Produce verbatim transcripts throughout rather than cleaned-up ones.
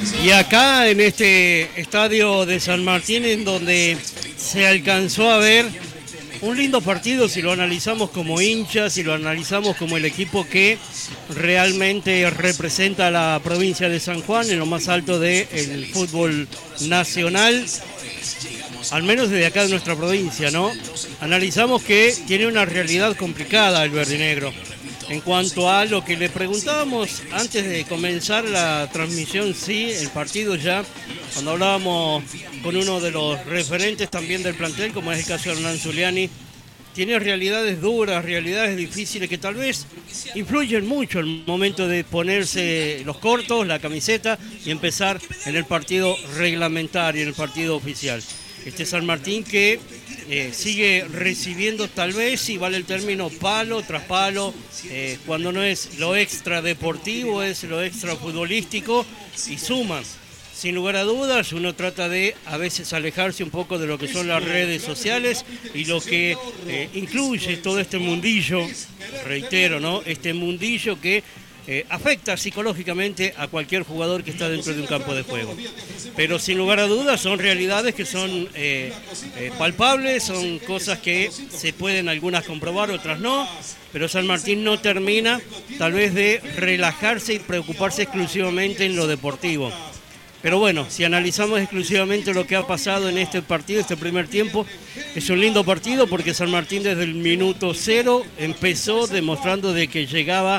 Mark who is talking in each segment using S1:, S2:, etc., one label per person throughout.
S1: Y acá en este estadio de San Martín, en donde se alcanzó a ver un lindo partido si lo analizamos como hinchas, si lo analizamos como el equipo que realmente representa a la provincia de San Juan en lo más alto del fútbol nacional, al menos desde acá de nuestra provincia, ¿no? Analizamos que tiene una realidad complicada el verdinegro. En cuanto a lo que le preguntábamos antes de comenzar la transmisión, sí, el partido ya, cuando hablábamos con uno de los referentes también del plantel, como es el caso de Hernán Zuliani, tiene realidades duras, realidades difíciles que tal vez influyen mucho el momento de ponerse los cortos, la camiseta y empezar en el partido reglamentario, en el partido oficial. Este San Martín que eh, sigue recibiendo tal vez, si vale el término, palo tras palo, eh, cuando no es lo extra deportivo, es lo extra futbolístico y suma. Sin lugar a dudas, uno trata de a veces alejarse un poco de lo que son las redes sociales y lo que eh, incluye todo este mundillo, reitero, ¿no? Este mundillo que Eh, afecta psicológicamente a cualquier jugador que está dentro de un campo de juego. Pero sin lugar a dudas son realidades que son eh, eh, palpables, son cosas que se pueden algunas comprobar, otras no, pero San Martín no termina tal vez de relajarse y preocuparse exclusivamente en lo deportivo. Pero bueno, si analizamos exclusivamente lo que ha pasado en este partido, este primer tiempo, es un lindo partido porque San Martín desde el minuto cero empezó demostrando de que llegaba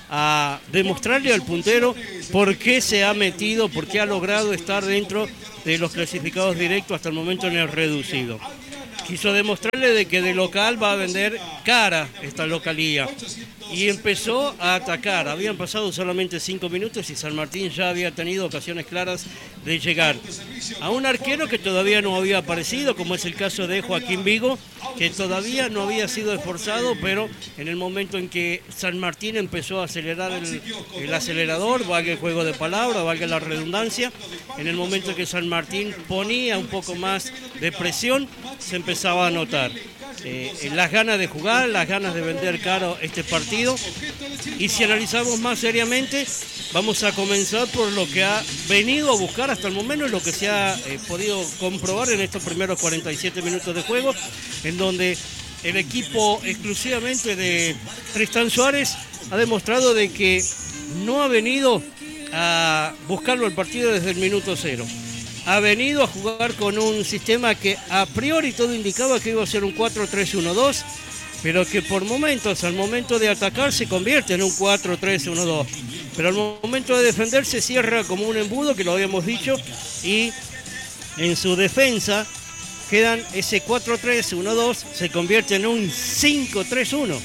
S1: a demostrarle al puntero por qué se ha metido, por qué ha logrado estar dentro de los clasificados directos hasta el momento en el reducido. Quiso demostrarle de que de local va a vender cara esta localía y empezó a atacar. Habían pasado solamente cinco minutos y San Martín ya había tenido ocasiones claras de llegar a un arquero que todavía no había aparecido, como es el caso de Joaquín Vigo, que todavía no había sido esforzado, pero en el momento en que San Martín empezó a acelerar el, el acelerador, valga el juego de palabras, valga la redundancia, en el momento en que San Martín ponía un poco más de presión, se empezaba a notar eh, las ganas de jugar, las ganas de vender caro este partido. Y si analizamos más seriamente, vamos a comenzar por lo que ha venido a buscar hasta el momento, lo que se ha eh, podido comprobar en estos primeros cuarenta y siete minutos de juego, en donde el equipo exclusivamente de Tristán Suárez ha demostrado de que no ha venido a buscarlo el partido desde el minuto cero. Ha venido a jugar con un sistema que a priori todo indicaba que iba a ser un cuatro tres uno dos, pero que por momentos, al momento de atacar, se convierte en un cuatro tres uno dos. Pero al momento de defender se cierra como un embudo, que lo habíamos dicho, y en su defensa quedan ese cuatro tres uno dos, se convierte en un cinco tres uno.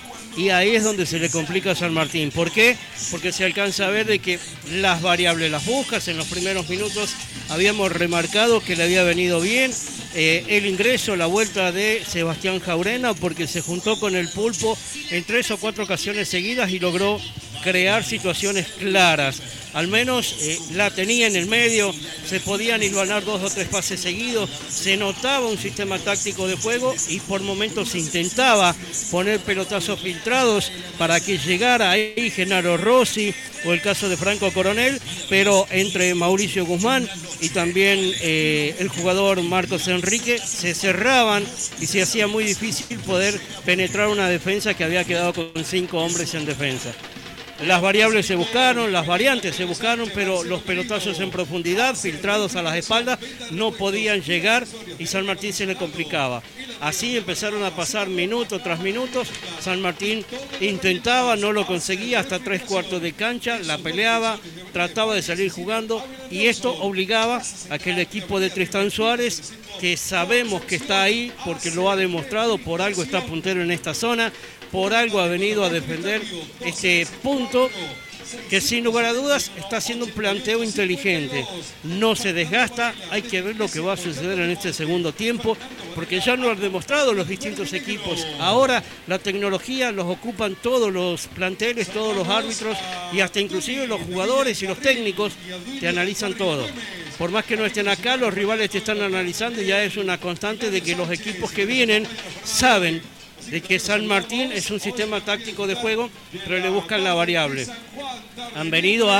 S1: Y ahí es donde se le complica a San Martín. ¿Por qué? Porque se alcanza a ver de que las variables las buscas. En los primeros minutos habíamos remarcado que le había venido bien eh, el ingreso, la vuelta de Sebastián Jaurena, porque se juntó con el Pulpo en tres o cuatro ocasiones seguidas y logró crear situaciones claras. Al menos eh, la tenía en el medio, se podían hilvanar dos o tres pases seguidos, se notaba un sistema táctico de juego y por momentos se intentaba poner pelotazos filtrados para que llegara ahí Genaro Rossi o el caso de Franco Coronel, pero entre Mauricio Guzmán y también eh, el jugador Marcos Enrique se cerraban y se hacía muy difícil poder penetrar una defensa que había quedado con cinco hombres en defensa. Las variables se buscaron, las variantes se buscaron, pero los pelotazos en profundidad, filtrados a las espaldas, no podían llegar y San Martín se le complicaba. Así empezaron a pasar minuto tras minuto. San Martín intentaba, no lo conseguía, hasta tres cuartos de cancha, la peleaba, trataba de salir jugando y esto obligaba a que el equipo de Tristán Suárez, que sabemos que está ahí porque lo ha demostrado, por algo está puntero en esta zona, por algo ha venido a defender este punto, que sin lugar a dudas está haciendo un planteo inteligente. No se desgasta, hay que ver lo que va a suceder en este segundo tiempo, porque ya lo han demostrado los distintos equipos. Ahora la tecnología los ocupan todos los planteles, todos los árbitros y hasta inclusive los jugadores y los técnicos te analizan todo. Por más que no estén acá, los rivales te están analizando y ya es una constante de que los equipos que vienen saben de que San Martín es un sistema táctico de juego, pero le buscan la variable. Han venido a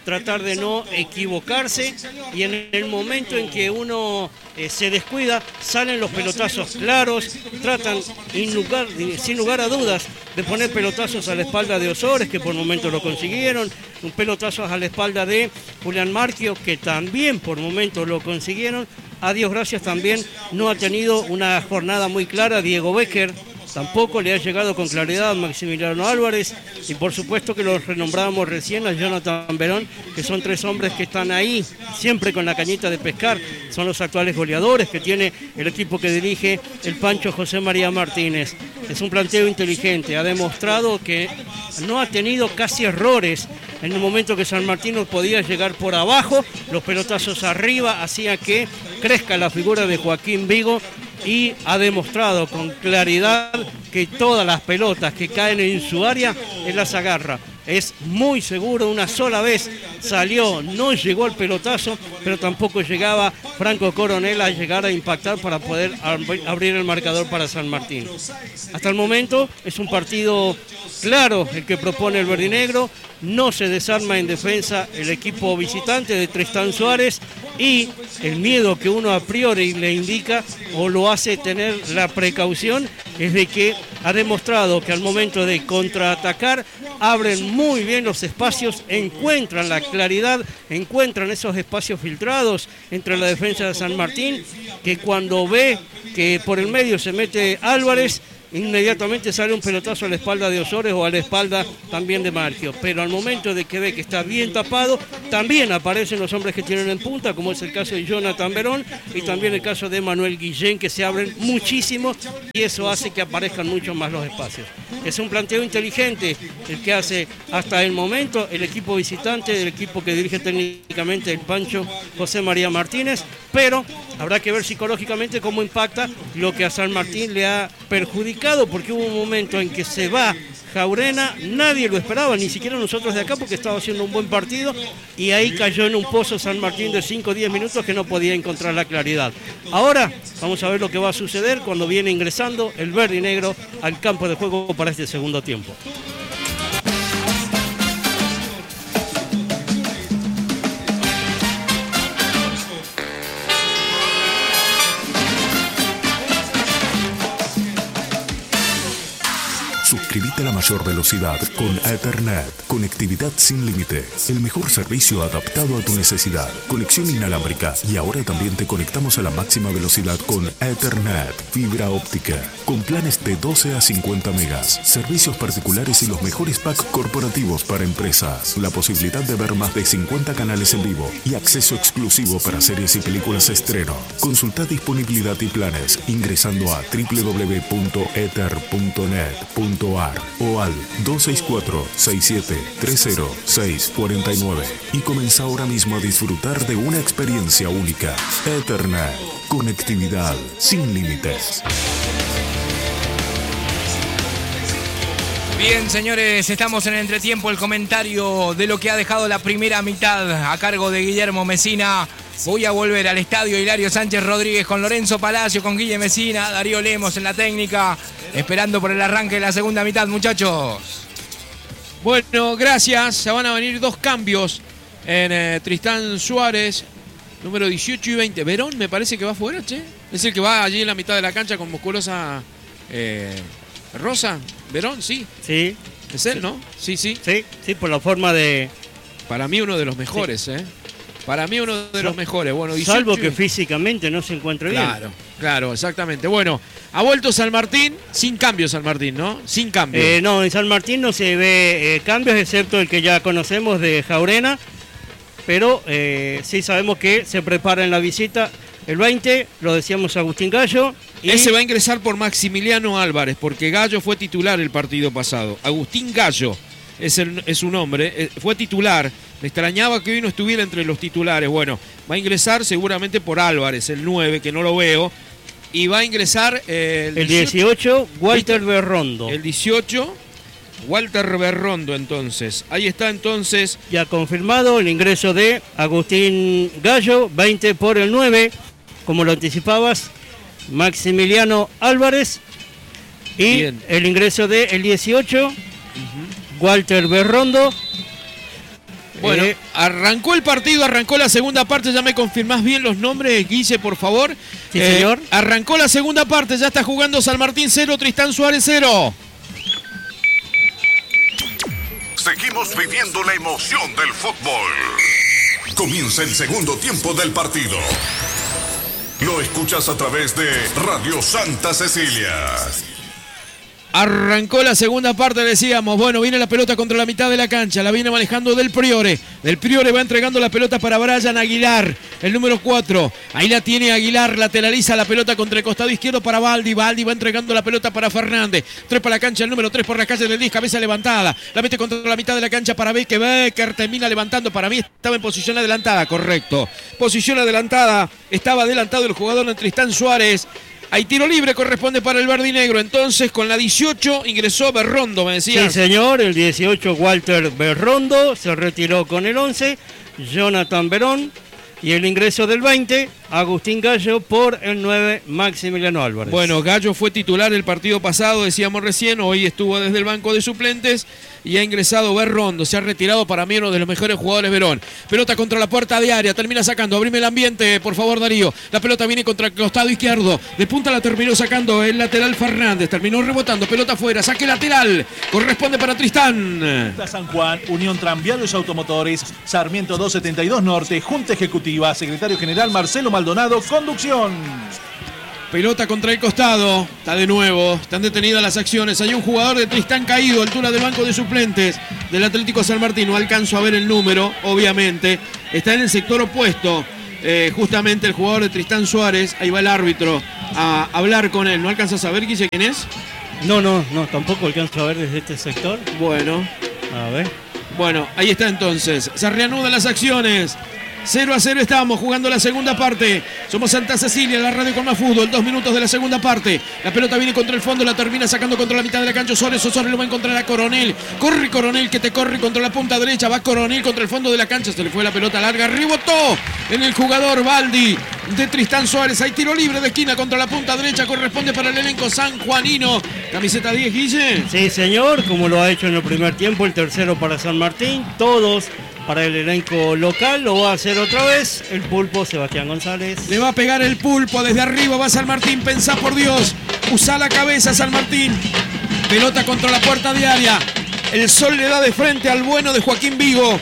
S1: tratar de no equivocarse, y en el momento en que uno eh, se descuida, salen los pelotazos claros, tratan sin lugar, sin lugar a dudas de poner pelotazos a la espalda de Osores, que por momentos lo consiguieron, un pelotazo a la espalda de Julián Marquio, que también por momentos lo consiguieron. A Dios gracias también no ha tenido una jornada muy clara Diego Becker, tampoco le ha llegado con claridad a Maximiliano Álvarez, y por supuesto que los renombrábamos recién a Jonathan Verón, que son tres hombres que están ahí siempre con la cañita de pescar, son los actuales goleadores que tiene el equipo que dirige el Pancho José María Martínez. Es un planteo inteligente, ha demostrado que no ha tenido casi errores en el momento que San Martín no podía llegar por abajo, los pelotazos arriba hacía que crezca la figura de Joaquín Vigo, y ha demostrado con claridad que todas las pelotas que caen en su área él las agarra. Es muy seguro, una sola vez salió, no llegó al pelotazo, pero tampoco llegaba Franco Coronel a llegar a impactar para poder abrir el marcador para San Martín. Hasta el momento es un partido claro el que propone el verdinegro, no se desarma en defensa el equipo visitante de Tristán Suárez, y el miedo que uno a priori le indica o lo hace tener la precaución es de que ha demostrado que al momento de contraatacar abren muy bien los espacios, encuentran la claridad, encuentran esos espacios filtrados entre la defensa de San Martín, que cuando ve que por el medio se mete Álvarez, inmediatamente sale un pelotazo a la espalda de Osores o a la espalda también de Marquio, pero al momento de que ve que está bien tapado, también aparecen los hombres que tienen en punta, como es el caso de Jonathan Verón y también el caso de Manuel Guillén, que se abren muchísimo, y eso hace que aparezcan mucho más los espacios. Es un planteo inteligente el que hace hasta el momento el equipo visitante, el equipo que dirige técnicamente el Pancho José María Martínez, pero habrá que ver psicológicamente cómo impacta lo que a San Martín le ha perjudicado, porque hubo un momento en que se va Jaurena, nadie lo esperaba, ni siquiera nosotros de acá, porque estaba haciendo un buen partido, y ahí cayó en un pozo San Martín de cinco o diez minutos que no podía encontrar la claridad. Ahora vamos a ver lo que va a suceder cuando viene ingresando el verde y negro al campo de juego para este segundo tiempo.
S2: Suscríbete a la mayor velocidad con Ethernet. Conectividad sin límites. El mejor servicio adaptado a tu necesidad. Conexión inalámbrica. Y ahora también te conectamos a la máxima velocidad con Ethernet. Fibra óptica. Con planes de doce a cincuenta megas. Servicios particulares y los mejores packs corporativos para empresas. La posibilidad de ver más de cincuenta canales en vivo. Y acceso exclusivo para series y películas estreno. Consulta disponibilidad y planes ingresando a doble u doble u doble u punto ether punto net punto a r o al dos seis cuatro, seis siete tres cero, seis cuatro nueve y comienza ahora mismo a disfrutar de una experiencia única. Ethernet, conectividad sin límites.
S3: Bien, señores, estamos en el entretiempo. El comentario de lo que ha dejado la primera mitad a cargo de Guillermo Mesina. Voy a volver al estadio Hilario Sánchez Rodríguez con Lorenzo Palacio, con Guille Mesina, Darío Lemos en la técnica, esperando por el arranque de la segunda mitad, muchachos.
S4: Bueno, gracias. Ya van a venir dos cambios en eh, Tristán Suárez, número dieciocho y veinte. Verón me parece que va afuera, che. Es el que va allí en la mitad de la cancha con musculosa eh, rosa. Verón, sí.
S1: Sí.
S4: Es él, ¿no? Sí, sí.
S1: Sí, sí, por la forma de...
S4: Para mí uno de los mejores, sí. ¿eh? Para mí uno de los mejores. Bueno,
S1: salvo que físicamente no se encuentre bien.
S4: Claro, claro, exactamente. Bueno, ha vuelto San Martín, sin cambios San Martín, ¿no? Sin cambios.
S1: Eh, no, en San Martín no se ve eh, cambios, excepto el que ya conocemos de Jaurena, pero eh, sí sabemos que se prepara en la visita el veinte, lo decíamos Agustín Gallo.
S4: Y... ese va a ingresar por Maximiliano Álvarez, porque Gallo fue titular el partido pasado. Agustín Gallo es, el, es su nombre, eh, fue titular. Me extrañaba que hoy no estuviera entre los titulares. Bueno, va a ingresar seguramente por Álvarez, el nueve, que no lo veo. Y va a ingresar eh,
S1: el, el dieciocho, Walter Berrondo.
S4: El dieciocho, Walter Berrondo, entonces. Ahí está, entonces.
S1: Ya confirmado el ingreso de Agustín Gallo, veinte por el nueve, como lo anticipabas, Maximiliano Álvarez. Y bien, el, el ingreso de el dieciocho, uh-huh, Walter Berrondo.
S4: Bueno,
S1: Eh,
S4: arrancó el partido, arrancó la segunda parte, ya me confirmás bien los nombres, Guille, por favor.
S1: Sí, señor.
S4: Arrancó la segunda parte, ya está jugando San Martín cero, Tristán Suárez cero.
S5: Seguimos viviendo la emoción del fútbol. Comienza el segundo tiempo del partido. Lo escuchas a través de Radio Santa Cecilia.
S4: Arrancó la segunda parte, decíamos. Bueno, viene la pelota contra la mitad de la cancha. La viene manejando Del Priore. Del Priore va entregando la pelota para Brian Aguilar, el número cuatro. Ahí la tiene Aguilar. Lateraliza la pelota contra el costado izquierdo para Baldi. Baldi va entregando la pelota para Fernández. Tres para la cancha, el número tres por la calle del diez. Cabeza levantada. La mete contra la mitad de la cancha para Becker. Becker termina levantando. Para mí estaba en posición adelantada. Correcto. Posición adelantada. Estaba adelantado el jugador de Tristán Suárez. Hay tiro libre, corresponde para el verdinegro. Entonces, con la dieciocho ingresó Berrondo, me decías.
S1: Sí, señor, el dieciocho Walter Berrondo se retiró con el once, Jonathan Verón, y el ingreso del veinte, Agustín Gallo, por el nueve, Maximiliano Álvarez.
S4: Bueno, Gallo fue titular el partido pasado, decíamos recién, hoy estuvo desde el banco de suplentes y ha ingresado Berrondo, se ha retirado, para mí uno de los mejores jugadores Verón. Pelota contra la puerta de área, termina sacando, abrime el ambiente, por favor Darío. La pelota viene contra el costado izquierdo, de punta la terminó sacando el lateral Fernández, terminó rebotando, pelota afuera, saque lateral, corresponde para Tristán.
S6: San Juan, Unión Tranviarios Automotores, Sarmiento doscientos setenta y dos Norte, Junta Ejecutiva, Secretario General Marcelo Maldonado, conducción.
S4: Pelota contra el costado, está de nuevo, están detenidas las acciones, hay un jugador de Tristán caído, altura del banco de suplentes del Atlético San Martín, no alcanzo a ver el número, obviamente, está en el sector opuesto, eh, justamente el jugador de Tristán Suárez, ahí va el árbitro a hablar con él, ¿no alcanzas a saber, Guille, quién es?
S1: No, no, no, tampoco alcanzo a ver desde este sector.
S4: Bueno,
S1: A ver.
S4: bueno, ahí está entonces, se reanudan las acciones. cero a cero estamos jugando la segunda parte. Somos Santa Cecilia, la radio con más fútbol. Dos minutos de la segunda parte. La pelota viene contra el fondo, la termina sacando contra la mitad de la cancha. Osores, Osores lo va a encontrar a Coronel. Corre Coronel, que te corre contra la punta derecha. Va Coronel contra el fondo de la cancha. Se le fue la pelota larga. Rebotó en el jugador Baldi de Tristán Suárez. Hay tiro libre de esquina contra la punta derecha. Corresponde para el elenco sanjuanino. Camiseta diez, Guille.
S1: Sí, señor, como lo ha hecho en el primer tiempo, el tercero para San Martín. Todos para el elenco local, lo va a hacer otra vez el pulpo Sebastián González.
S4: Le va a pegar el pulpo desde arriba, va San Martín, pensá por Dios, usa la cabeza San Martín, pelota contra la puerta de área, el sol le da de frente al bueno de Joaquín Vigo,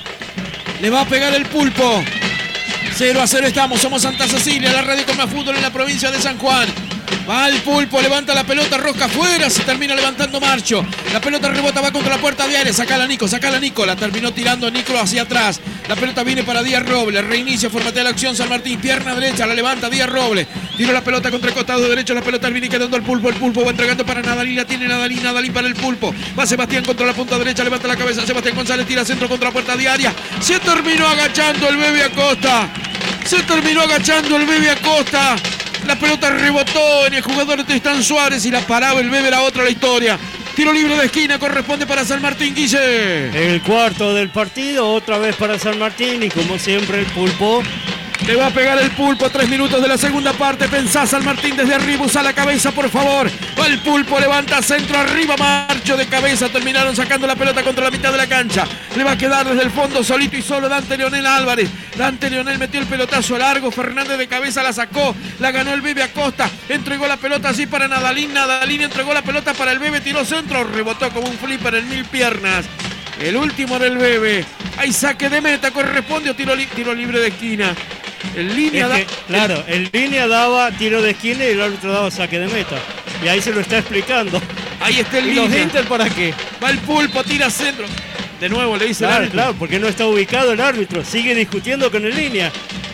S4: le va a pegar el pulpo, cero a cero estamos, somos Santa Cecilia, la radio con más fútbol en la provincia de San Juan. Va el pulpo, levanta la pelota, rosca afuera, se termina levantando Marcho. La pelota rebota, va contra la puerta de área, saca la Nico, saca la Nico, la terminó tirando Nico hacia atrás. La pelota viene para Díaz Robles, reinicia, formatea la acción San Martín, pierna derecha, la levanta Díaz Robles. Tira la pelota contra el costado derecho, la pelota viene quedando al pulpo, el pulpo va entregando para Nadalín, la tiene Nadalín, Nadalín para el pulpo. Va Sebastián contra la punta derecha, levanta la cabeza, Sebastián González tira centro contra la puerta de área. Se terminó agachando el Bebe Acosta, se terminó agachando el Bebe Acosta. La pelota rebotó en el jugador de Tristán Suárez y la paraba el Bebe, era otra la historia. Tiro libre de esquina, corresponde para San Martín, Guille.
S1: El cuarto del partido, otra vez para San Martín y como siempre el pulpo.
S4: Le va a pegar el pulpo, tres minutos de la segunda parte. Pensá San Martín desde arriba, usa la cabeza, por favor. Va el pulpo, levanta centro, arriba, Marcho de cabeza. Terminaron sacando la pelota contra la mitad de la cancha. Le va a quedar desde el fondo solito y solo Dante Leonel Álvarez. Dante Leonel metió el pelotazo largo, Fernández de cabeza la sacó, la ganó el Bebe Acosta. Entregó la pelota así para Nadalín, Nadalín entregó la pelota para el Bebe, tiró centro, rebotó como un flipper en mil piernas. El último del Bebe. Hay saque de meta, corresponde o tiro, li tiro libre de esquina. En línea
S1: es que,
S4: da...
S1: claro, en línea daba tiro de esquina y el árbitro daba saque de meta. Y ahí se lo está explicando.
S4: Ahí está el
S1: ¿Y
S4: línea.
S1: los Inter para qué?
S4: Va el pulpo, tira centro. De nuevo le dice
S1: Claro,
S4: el árbitro.
S1: claro, porque no está ubicado el árbitro. Sigue discutiendo con el línea.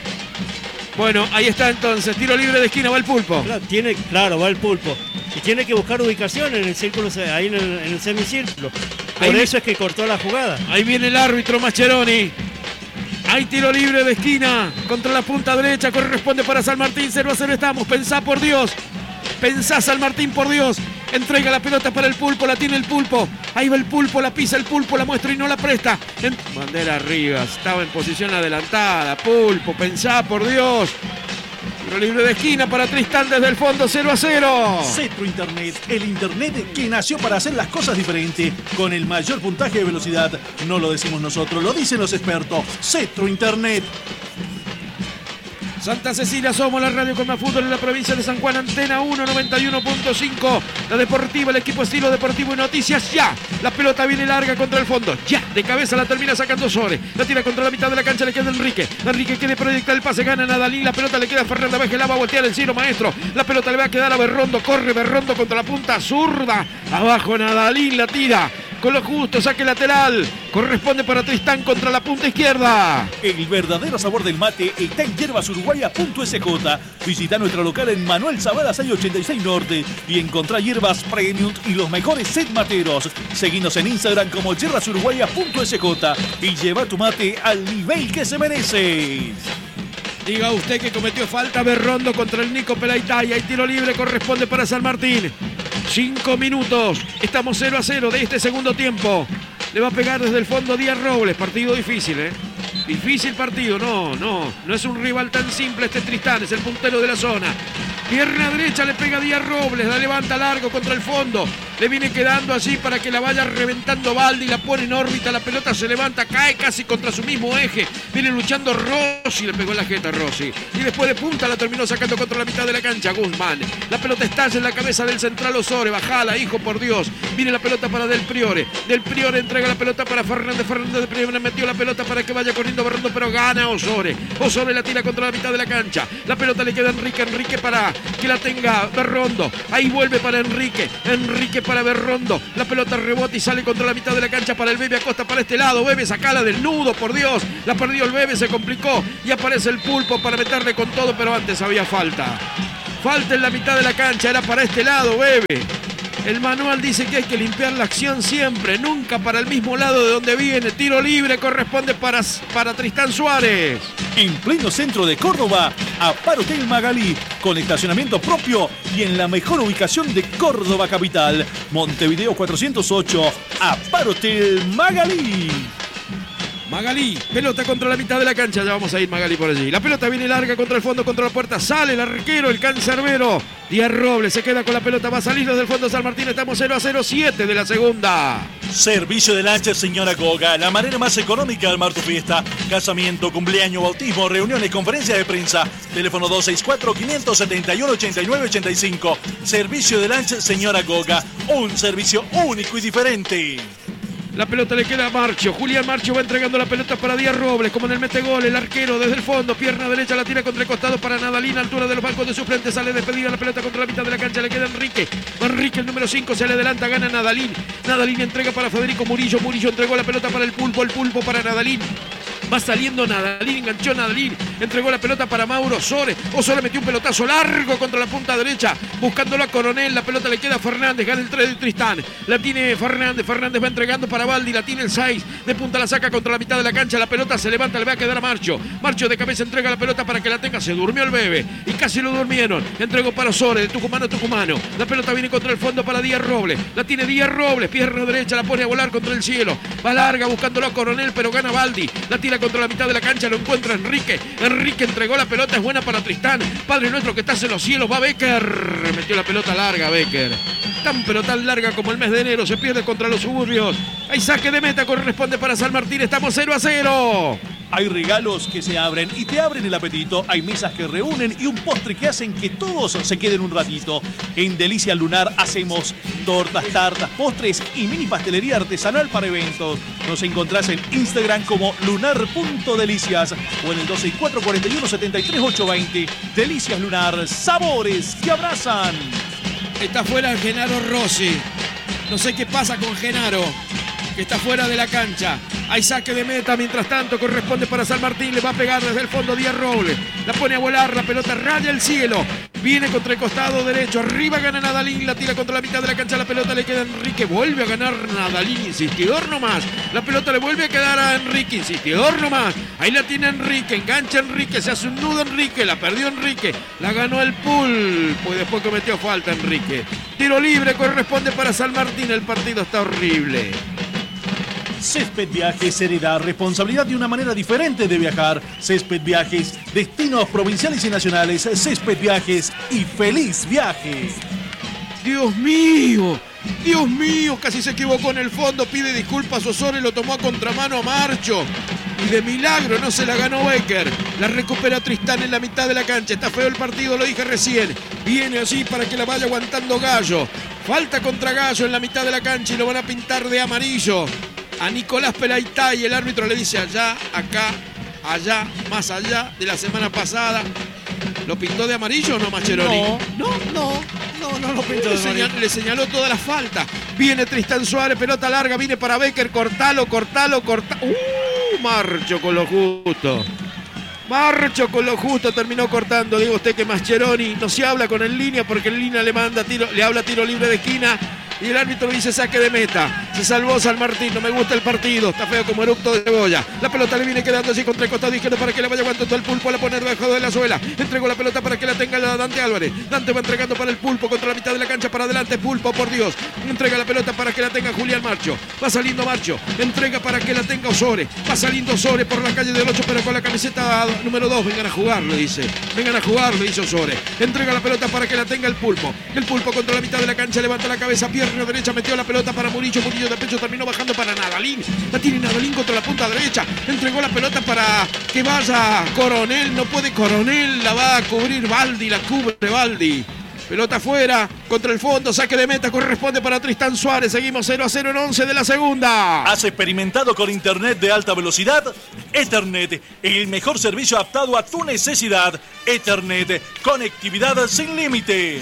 S4: Bueno, ahí está entonces. Tiro libre de esquina, va el pulpo.
S1: Claro, tiene, claro, va el pulpo. Y tiene que buscar ubicación en el círculo, ahí en el, en el semicírculo. Por
S4: Ahí-
S1: eso es que cortó la jugada.
S4: Ahí viene el árbitro Mascheroni. Hay tiro libre de esquina contra la punta derecha, corresponde para San Martín, cero a cero estamos, pensá por Dios, pensá San Martín por Dios, entrega la pelota para el pulpo, la tiene el pulpo, ahí va el pulpo, la pisa el pulpo, la muestra y no la presta, en... bandera arriba, estaba en posición adelantada, pulpo, pensá por Dios, Tiro libre de esquina para Tristán desde el fondo, cero a cero.
S6: Cetro Internet, el internet que nació para hacer las cosas diferentes, con el mayor puntaje de velocidad. No lo decimos nosotros, lo dicen los expertos. Cetro Internet.
S4: Santa Cecilia, somos la radio con más fútbol en la provincia de San Juan, Antena uno, noventa y uno punto cinco. La Deportiva, el equipo estilo deportivo y noticias, ya. La pelota viene larga contra el fondo, ya. De cabeza la termina sacando Sore. La tira contra la mitad de la cancha, le queda Enrique. Enrique quiere proyectar el pase, gana Nadalín. La pelota le queda a Fernanda Vázquez, la va a voltear el cielo maestro. La pelota le va a quedar a Berrondo, corre Berrondo contra la punta zurda. Abajo Nadalín, la tira. Con lo justo, saque lateral. Corresponde para Tristán contra la punta izquierda.
S6: El verdadero sabor del mate está en hierbas uruguayas punto s j. Visita nuestro local en Manuel Zavada seiscientos ochenta y seis Norte y encontrá hierbas premium y los mejores set materos. Seguinos en Instagram como hierbas uruguayas punto s j y lleva tu mate al nivel que se merece.
S4: Diga usted que cometió falta Berrondo contra el Nico Pelaitaya y tiro libre corresponde para San Martín. Cinco minutos, estamos cero a cero de este segundo tiempo. Le va a pegar desde el fondo Díaz Robles, partido difícil, ¿eh? Difícil partido, no, no, no es un rival tan simple este Tristán, es el puntero de la zona. Pierna derecha le pega Díaz Robles, la levanta largo contra el fondo. Le viene quedando así para que la vaya reventando Baldi, la pone en órbita, la pelota se levanta, cae casi contra su mismo eje. Viene luchando Rossi, le pegó en la jeta Rossi. Y después de punta la terminó sacando contra la mitad de la cancha Guzmán. La pelota estalla en la cabeza del central Osore, bajala, hijo, por Dios. Viene la pelota para Del Priore. Del Priore entrega la pelota para Fernández. Fernández del Priore metió la pelota para que vaya corriendo Berrondo, pero gana Osore. Osore la tira contra la mitad de la cancha. La pelota le queda a Enrique, Enrique para que la tenga Berrondo. Ahí vuelve para Enrique. Enrique para Berrondo. La pelota rebota y sale contra la mitad de la cancha para el Bebe Acosta para este lado. Bebe, sacala del nudo, por Dios. La perdió el Bebe, se complicó. Y aparece el Pulpo para meterle con todo, pero antes había falta. Falta en la mitad de la cancha, era para este lado, Bebe. El manual dice que hay que limpiar la acción siempre, nunca para el mismo lado de donde viene. Tiro libre corresponde para, para Tristán Suárez.
S6: En pleno centro de Córdoba, Aparotel Magalí, con estacionamiento propio y en la mejor ubicación de Córdoba capital. Montevideo cuatrocientos ocho, Aparotel Magalí.
S4: Magalí, pelota contra la mitad de la cancha, ya vamos a ir Magalí por allí. La pelota viene larga contra el fondo, contra la puerta, sale el arquero, el cancerbero. Díaz Robles se queda con la pelota, va a salir desde el fondo San Martín, estamos cero a cero, siete de la segunda.
S6: Servicio de lancha Señora Goga, la manera más económica de armar tu fiesta. Casamiento, cumpleaños, bautismo, reuniones, conferencia de prensa. Teléfono dos seis cuatro, cinco siete uno, ocho nueve ocho cinco. Servicio de lancha Señora Goga, un servicio único y diferente.
S4: La pelota le queda a Marcho. Julián Marcho va entregando la pelota para Díaz Robles, como en el metegol, el arquero desde el fondo, pierna derecha, la tira contra el costado para Nadalín, altura de los bancos de suplentes, sale despedida la pelota contra la mitad de la cancha, le queda Enrique. Enrique, el número cinco, se le adelanta, gana Nadalín. Nadalín entrega para Federico Murillo, Murillo entregó la pelota para el Pulpo, el Pulpo para Nadalín. Va saliendo Nadalín, enganchó Nadalín, entregó la pelota para Mauro Osore. Osore metió un pelotazo largo contra la punta derecha, buscándolo a Coronel. La pelota le queda a Fernández, gana el tres de Tristán. La tiene Fernández, Fernández va entregando para Baldi, la tiene el seis. De punta la saca contra la mitad de la cancha, la pelota se levanta, le va a quedar a Marcho. Marcho de cabeza entrega la pelota para que la tenga, se durmió el Bebe y casi lo durmieron. Entregó para Osore, de Tucumano a Tucumano. La pelota viene contra el fondo para Díaz Robles. La tiene Díaz Robles, pierna derecha, la pone a volar contra el cielo. Va larga buscándolo a Coronel, pero gana Baldi. La tira contra la mitad de la cancha, lo encuentra Enrique. Enrique entregó la pelota, es buena para Tristán. Padre nuestro que estás en los cielos, va Becker. Metió la pelota larga Becker. Tan pero tan larga como el mes de enero, se pierde contra los Suburbios. Hay saque de meta, corresponde para San Martín, estamos cero a cero.
S6: Hay regalos que se abren y te abren el apetito. Hay mesas que reúnen y un postre que hacen que todos se queden un ratito. En Delicias Lunar hacemos tortas, tartas, postres y mini pastelería artesanal para eventos. Nos encontrás en Instagram como lunar punto delicias o en el dos seis cuatro, cuatro uno, siete tres, ocho dos cero. Delicias Lunar, sabores que abrazan.
S4: Está fuera Genaro Rossi. No sé qué pasa con Genaro, que está fuera de la cancha. Hay saque de meta, mientras tanto corresponde para San Martín, le va a pegar desde el fondo Díaz Robles, la pone a volar, la pelota raya el cielo, viene contra el costado derecho, arriba gana Nadalín, la tira contra la mitad de la cancha, la pelota le queda a Enrique, vuelve a ganar Nadalín, insistidor nomás, la pelota le vuelve a quedar a Enrique, insistidor nomás, ahí la tiene Enrique, engancha Enrique, se hace un nudo Enrique, la perdió Enrique, la ganó el Pulpo y después cometió falta Enrique. Tiro libre corresponde para San Martín, el partido está horrible.
S6: Césped Viajes hereda responsabilidad de una manera diferente de viajar. Césped Viajes, destinos provinciales y nacionales. Césped Viajes y feliz viaje.
S4: Dios mío, Dios mío, casi se equivocó en el fondo, pide disculpas Osore, lo tomó a contramano a Marcho. Y de milagro no se la ganó Becker. La recupera Tristán en la mitad de la cancha. Está feo el partido, lo dije recién. Viene así para que la vaya aguantando Gallo. Falta contra Gallo en la mitad de la cancha y lo van a pintar de amarillo. A Nicolás Pelaitá y el árbitro le dice allá, acá, allá, más allá de la semana pasada. ¿Lo pintó de amarillo o no, Mascheroni?
S1: No, no, no, no, no lo pintó de
S4: Le, señal,
S1: amarillo.
S4: le señaló todas las faltas. Viene Tristán Suárez, pelota larga, viene para Becker, cortalo, cortalo, cortalo. ¡Uh! Marcho con lo justo. Marcho con lo justo, terminó cortando. Digo usted que Mascheroni no se habla con el línea porque el línea le manda tiro, le habla tiro libre de esquina. Y el árbitro dice saque de meta. Se salvó San Martín, no me gusta el partido. Está feo como eructo de cebolla. La pelota le viene quedando así contra el costado izquierdo para que le vaya aguantando el Pulpo. A la poner debajo de la suela. Entregó la pelota para que la tenga Dante Álvarez. Dante va entregando para el Pulpo contra la mitad de la cancha para adelante. Pulpo, por Dios. Entrega la pelota para que la tenga Julián Marcho. Va saliendo Marcho. Entrega para que la tenga Osore. Va saliendo Osore por la calle del ocho, pero con la camiseta número dos. Vengan a jugar, le dice. Vengan a jugar, le dice Osore. Entrega la pelota para que la tenga el Pulpo. El Pulpo contra la mitad de la cancha. Levanta la cabeza, pierna derecha, metió la pelota para Murillo. Murillo de pecho terminó bajando para Nadalín. La tiene Nadalín contra la punta derecha. Entregó la pelota para que vaya Coronel. No puede Coronel. La va a cubrir Baldi. La cubre Baldi. Pelota afuera, contra el fondo, saque de meta, corresponde para Tristán Suárez. Seguimos cero a cero en once de la segunda.
S6: ¿Has experimentado con internet de alta velocidad? Ethernet, el mejor servicio adaptado a tu necesidad. Ethernet, conectividad sin límite.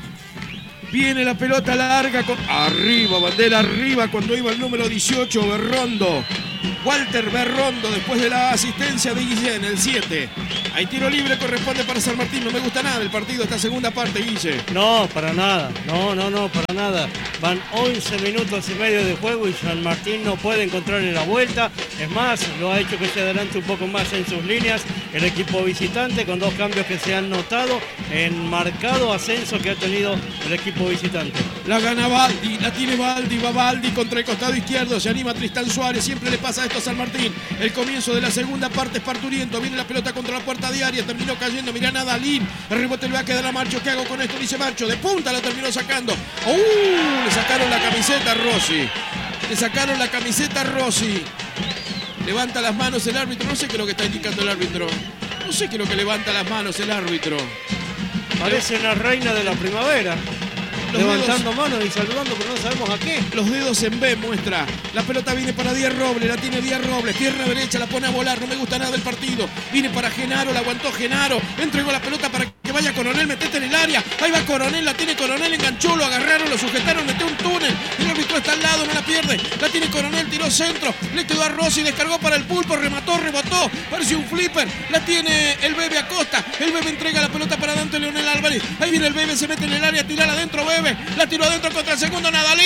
S4: Viene la pelota larga, con... arriba, bandera arriba, cuando iba el número dieciocho, Berrondo. Walter Berrondo, después de la asistencia de Guillén, el siete. Hay tiro libre, corresponde para San Martín. No me gusta nada el partido, esta segunda parte, Guille.
S1: No, para nada. No, no, no, para nada. Van once minutos y medio de juego y San Martín no puede encontrarle la vuelta. Es más, lo ha hecho que se adelante un poco más en sus líneas el equipo visitante, con dos cambios que se han notado en marcado ascenso que ha tenido el equipo visitante.
S4: La gana Baldi, la tiene Baldi, va Baldi contra el costado izquierdo, se anima Tristán Suárez, siempre le pasa esto a San Martín. El comienzo de la segunda parte es parturiento, viene la pelota contra la puerta diaria, terminó cayendo, mirá Nadalín, el rebote le va a quedar a Marcho. ¿Qué hago con esto? Dice Marcho, de punta lo terminó sacando. ¡Uh! Le sacaron la camiseta a Rossi, le sacaron la camiseta a Rossi. Levanta las manos el árbitro, no sé qué es lo que está indicando el árbitro, no sé qué es lo que levanta las manos el árbitro.
S1: Parece una reina de la primavera.
S4: Los
S1: Levantando
S4: dedos,
S1: manos y saludando, pero no sabemos a qué.
S4: los dedos en B muestra. La pelota viene para Díaz Robles, la tiene Díaz Robles, pierna derecha, la pone a volar, no me gusta nada el partido. Viene para Genaro, la aguantó Genaro, entregó la pelota para que vaya Coronel, metete en el área. Ahí va Coronel, la tiene Coronel, enganchó, lo agarraron, lo sujetaron, metió un túnel. El árbitro está al lado, no la pierde. La tiene Coronel, tiró centro, le quedó a Rossi, descargó para el Pulpo, remató, rebotó, pareció un flipper. La tiene el Bebe Acosta, el Bebe entrega la pelota para Dante Leonel Álvarez. Ahí viene el Bebe, se mete en el área, tirar adentro Bebe. La tiró adentro contra el segundo Nadalín.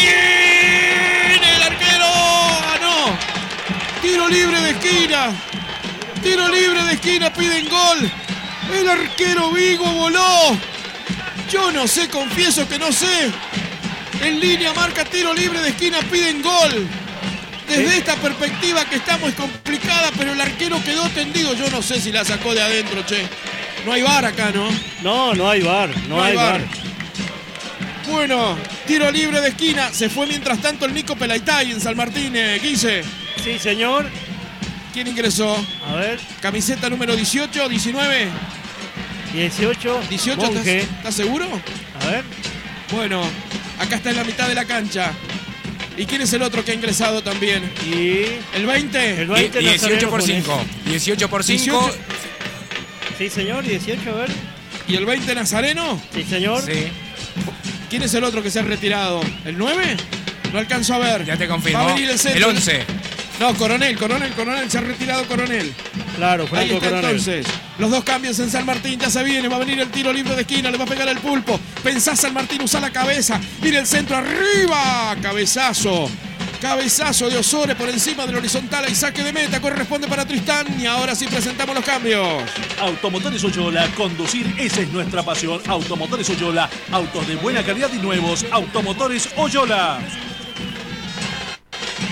S4: El arquero ganó. Tiro libre de esquina. Tiro libre de esquina, piden gol. El arquero Vigo voló. Yo no sé, confieso que no sé. En línea marca tiro libre de esquina, piden gol. Desde esta perspectiva que estamos es complicada, pero el arquero quedó tendido. Yo no sé si la sacó de adentro, che. No hay VAR acá, ¿no?
S1: No, no hay VAR, no,
S4: No hay
S1: hay
S4: VAR.
S1: VAR.
S4: Bueno, tiro libre de esquina. Se fue mientras tanto el Nico Pelaitay en San Martín, eh, Guille.
S1: Sí, señor.
S4: ¿Quién ingresó?
S1: A ver,
S4: Camiseta número dieciocho, diecinueve.
S1: dieciocho.
S4: dieciocho, ¿estás,
S1: Monje.
S4: ¿estás seguro?
S1: A ver.
S4: Bueno, acá está en la mitad de la cancha. ¿Y quién es el otro que ha ingresado también?
S1: Y
S4: ¿El veinte?
S1: el veinte.
S3: dieciocho por
S1: Nazareno
S3: cinco. dieciocho por cinco.
S4: dieciocho.
S1: Sí, señor, dieciocho, a ver.
S4: ¿Y el veinte Nazareno?
S1: Sí, señor.
S3: Sí,
S4: ¿Quién es el otro que se ha retirado? ¿El nueve? No alcanzo a ver.
S3: ya te confirmo.
S4: Va a venir el
S3: El
S4: centro.
S3: once.
S4: No, Coronel, Coronel, Coronel. Se ha retirado Coronel.
S1: Claro,
S4: Ahí
S1: Franco
S4: está
S1: Coronel.
S4: entonces. Los dos cambios en San Martín, ya se viene, va a venir el tiro libre de esquina, le va a pegar el Pulpo. Pensá San Martín, usa la cabeza. Mira el centro arriba. Cabezazo. Cabezazo de Osore por encima del horizontal y saque de meta. Corresponde para Tristán. Y ahora sí presentamos los cambios.
S6: Automotores Oyola, conducir, esa es nuestra pasión. Automotores Oyola, autos de buena calidad y nuevos. Automotores Oyola.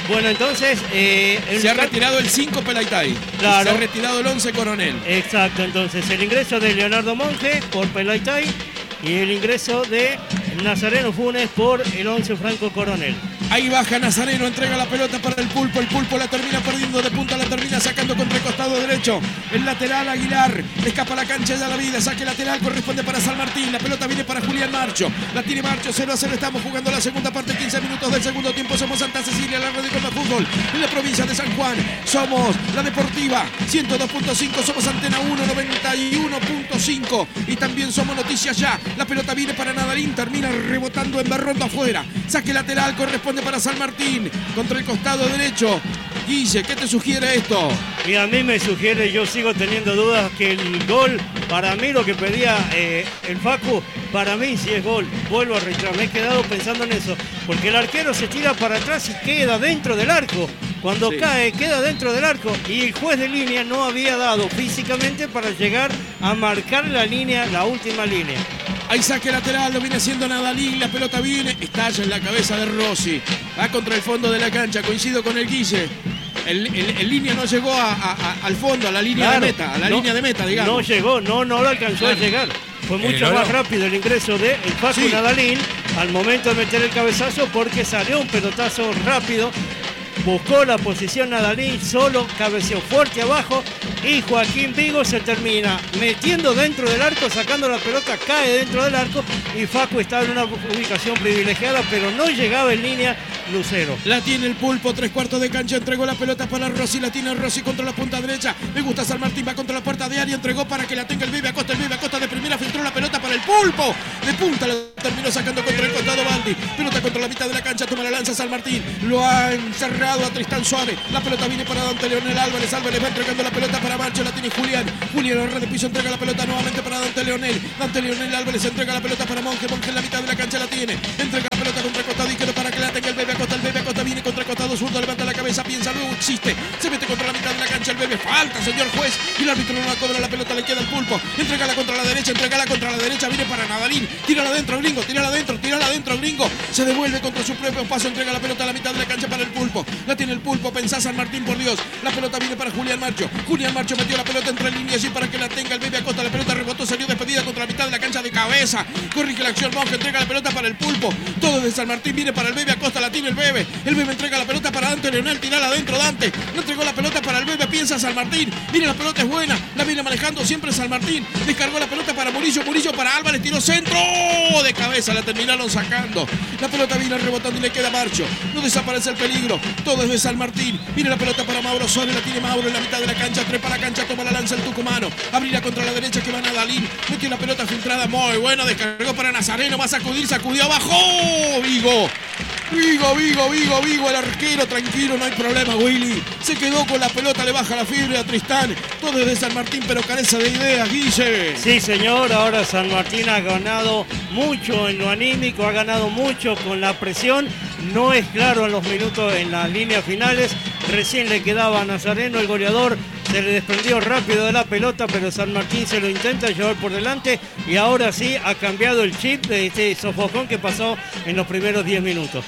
S1: Bueno, entonces... Eh, el
S4: se ha
S1: cal...
S4: retirado el cinco Pelaitay.
S1: Claro.
S4: Se ha retirado el once Coronel.
S1: Exacto, entonces el ingreso de Leonardo Monge por Pelaitay y el ingreso de Nazareno Funes por el once Franco Coronel.
S4: Ahí baja Nazareno, entrega la pelota para el Pulpo. El Pulpo la termina perdiendo de punta, la termina sacando contra el costado derecho. El lateral Aguilar escapa a la cancha de la vida. Saque lateral corresponde para San Martín. La pelota viene para Julián Marcho. La tiene Marcho, cero a cero. Estamos jugando la segunda parte, quince minutos del segundo tiempo. Somos Santa Cecilia, la radio con más fútbol en la provincia de San Juan. Somos la Deportiva ciento dos punto cinco. Somos Antena uno, noventa y uno punto cinco. Y también somos Noticias Ya. La pelota viene para Nadalín. Termina rebotando en Berrondo afuera. Saque lateral corresponde para San Martín, contra el costado derecho. Guille, ¿qué te sugiere esto?
S1: Y a mí me sugiere, yo sigo teniendo dudas, que el gol, para mí lo que pedía eh, el Facu, para mí sí es gol. Vuelvo a reiterar, me he quedado pensando en eso, porque el arquero se tira para atrás y queda dentro del arco. Cuando sí. cae, queda dentro del arco, y el juez de línea no había dado físicamente para llegar a marcar la línea, la última línea.
S4: Hay saque lateral, lo viene haciendo Nadalín, la pelota viene, estalla en la cabeza de Rossi. Va contra el fondo de la cancha, coincido con el Guille. El, el, el línea no llegó a, a, a, al fondo, a la línea claro, de meta, a la no, línea de meta, digamos.
S1: No llegó, no, no lo alcanzó claro. a llegar. Fue mucho más rápido el ingreso de el Facu sí. Nadalín al momento de meter el cabezazo, porque salió un pelotazo rápido. Buscó la posición Nadalín, solo cabeceó fuerte abajo y Joaquín Vigo se termina metiendo dentro del arco, sacando la pelota, cae dentro del arco y Facu estaba en una ubicación privilegiada, pero no llegaba en línea Lucero.
S4: La tiene el Pulpo, tres cuartos de cancha, entregó la pelota para Rossi, la tiene Rossi contra la punta derecha, me gusta San Martín, va contra la puerta de área, entregó para que la tenga el Bebe Acosta, el Bebe Acosta de primera filtró la pelota para el Pulpo, de punta la terminó sacando contra el costado Baldi, pelota contra la mitad de la cancha, toma la lanza San Martín, lo ha encerrado a Tristán Suárez, la pelota viene para Dante Leonel Álvarez, Álvarez va entregando la pelota para Marcho, la tiene Julián, Julián al red de piso, entrega la pelota nuevamente para Dante Leonel, Dante Leonel Álvarez entrega la pelota para Monge, Monge en la mitad de la cancha la tiene, entrega la pelota contra el costado izquierdo para que la tenga el Bebe Acosta, el Bebe Acosta viene contra el costado zurdo, levanta la cabeza, piensa, luego existe, se mete contra la mitad de la cancha el Bebe, falta señor juez, y el árbitro no la cobra, la pelota le queda al Pulpo, entregala contra la derecha, entregala contra la derecha, viene para Nadalín, tírala adentro Gringo, tírala adentro, tírala adentro Gringo, se devuelve contra su propio paso, entrega la pelota a la mitad de la cancha para el Pulpo, la tiene el Pulpo, pensá San Martín, por Dios, la pelota viene para Julián Marcho, Julián Marcho metió la pelota entre líneas y para que la tenga el Bebe Acosta, la pelota rebotó, salió despedida contra la mitad de la cancha de cabeza, corrige la acción Monge, entrega la pelota para el Pulpo, todo de San Martín viene para el Bebe Acosta, la tiene el Bebe, el Bebe entrega la pelota para Dante Leonel, tirala adentro Dante, no entregó la pelota para el Bebe, piensa San Martín, mire la pelota es buena, la viene manejando siempre San Martín, descargó la pelota para Murillo, Murillo para Álvarez, tiró centro, de cabeza la terminaron sacando, la pelota viene rebotando y le queda Marcho, no desaparece el peligro, todo es de San Martín, mire la pelota para Mauro Suárez, la tiene Mauro en la mitad de la cancha, trepa la cancha, toma la lanza el tucumano, abrirá contra la derecha que va Nadalín, metió la pelota filtrada, muy buena, descargó para Nazareno, va a sacudir, sacudió abajo, Vigo, Vigo, Vigo, Vigo, Vigo, el arquero, tranquilo, no hay problema, Willy, se quedó con la pelota, le baja la fibra a Tristán, todo es de San Martín, pero carece de ideas, Guille.
S1: Sí, señor, ahora San Martín ha ganado mucho en lo anímico, ha ganado mucho con la presión, no es claro en los minutos, en las líneas finales, recién le quedaba a Nazareno, el goleador, se le desprendió rápido de la pelota, pero San Martín se lo intenta llevar por delante y ahora sí ha cambiado el chip de este sofocón que pasó en los primeros diez minutos.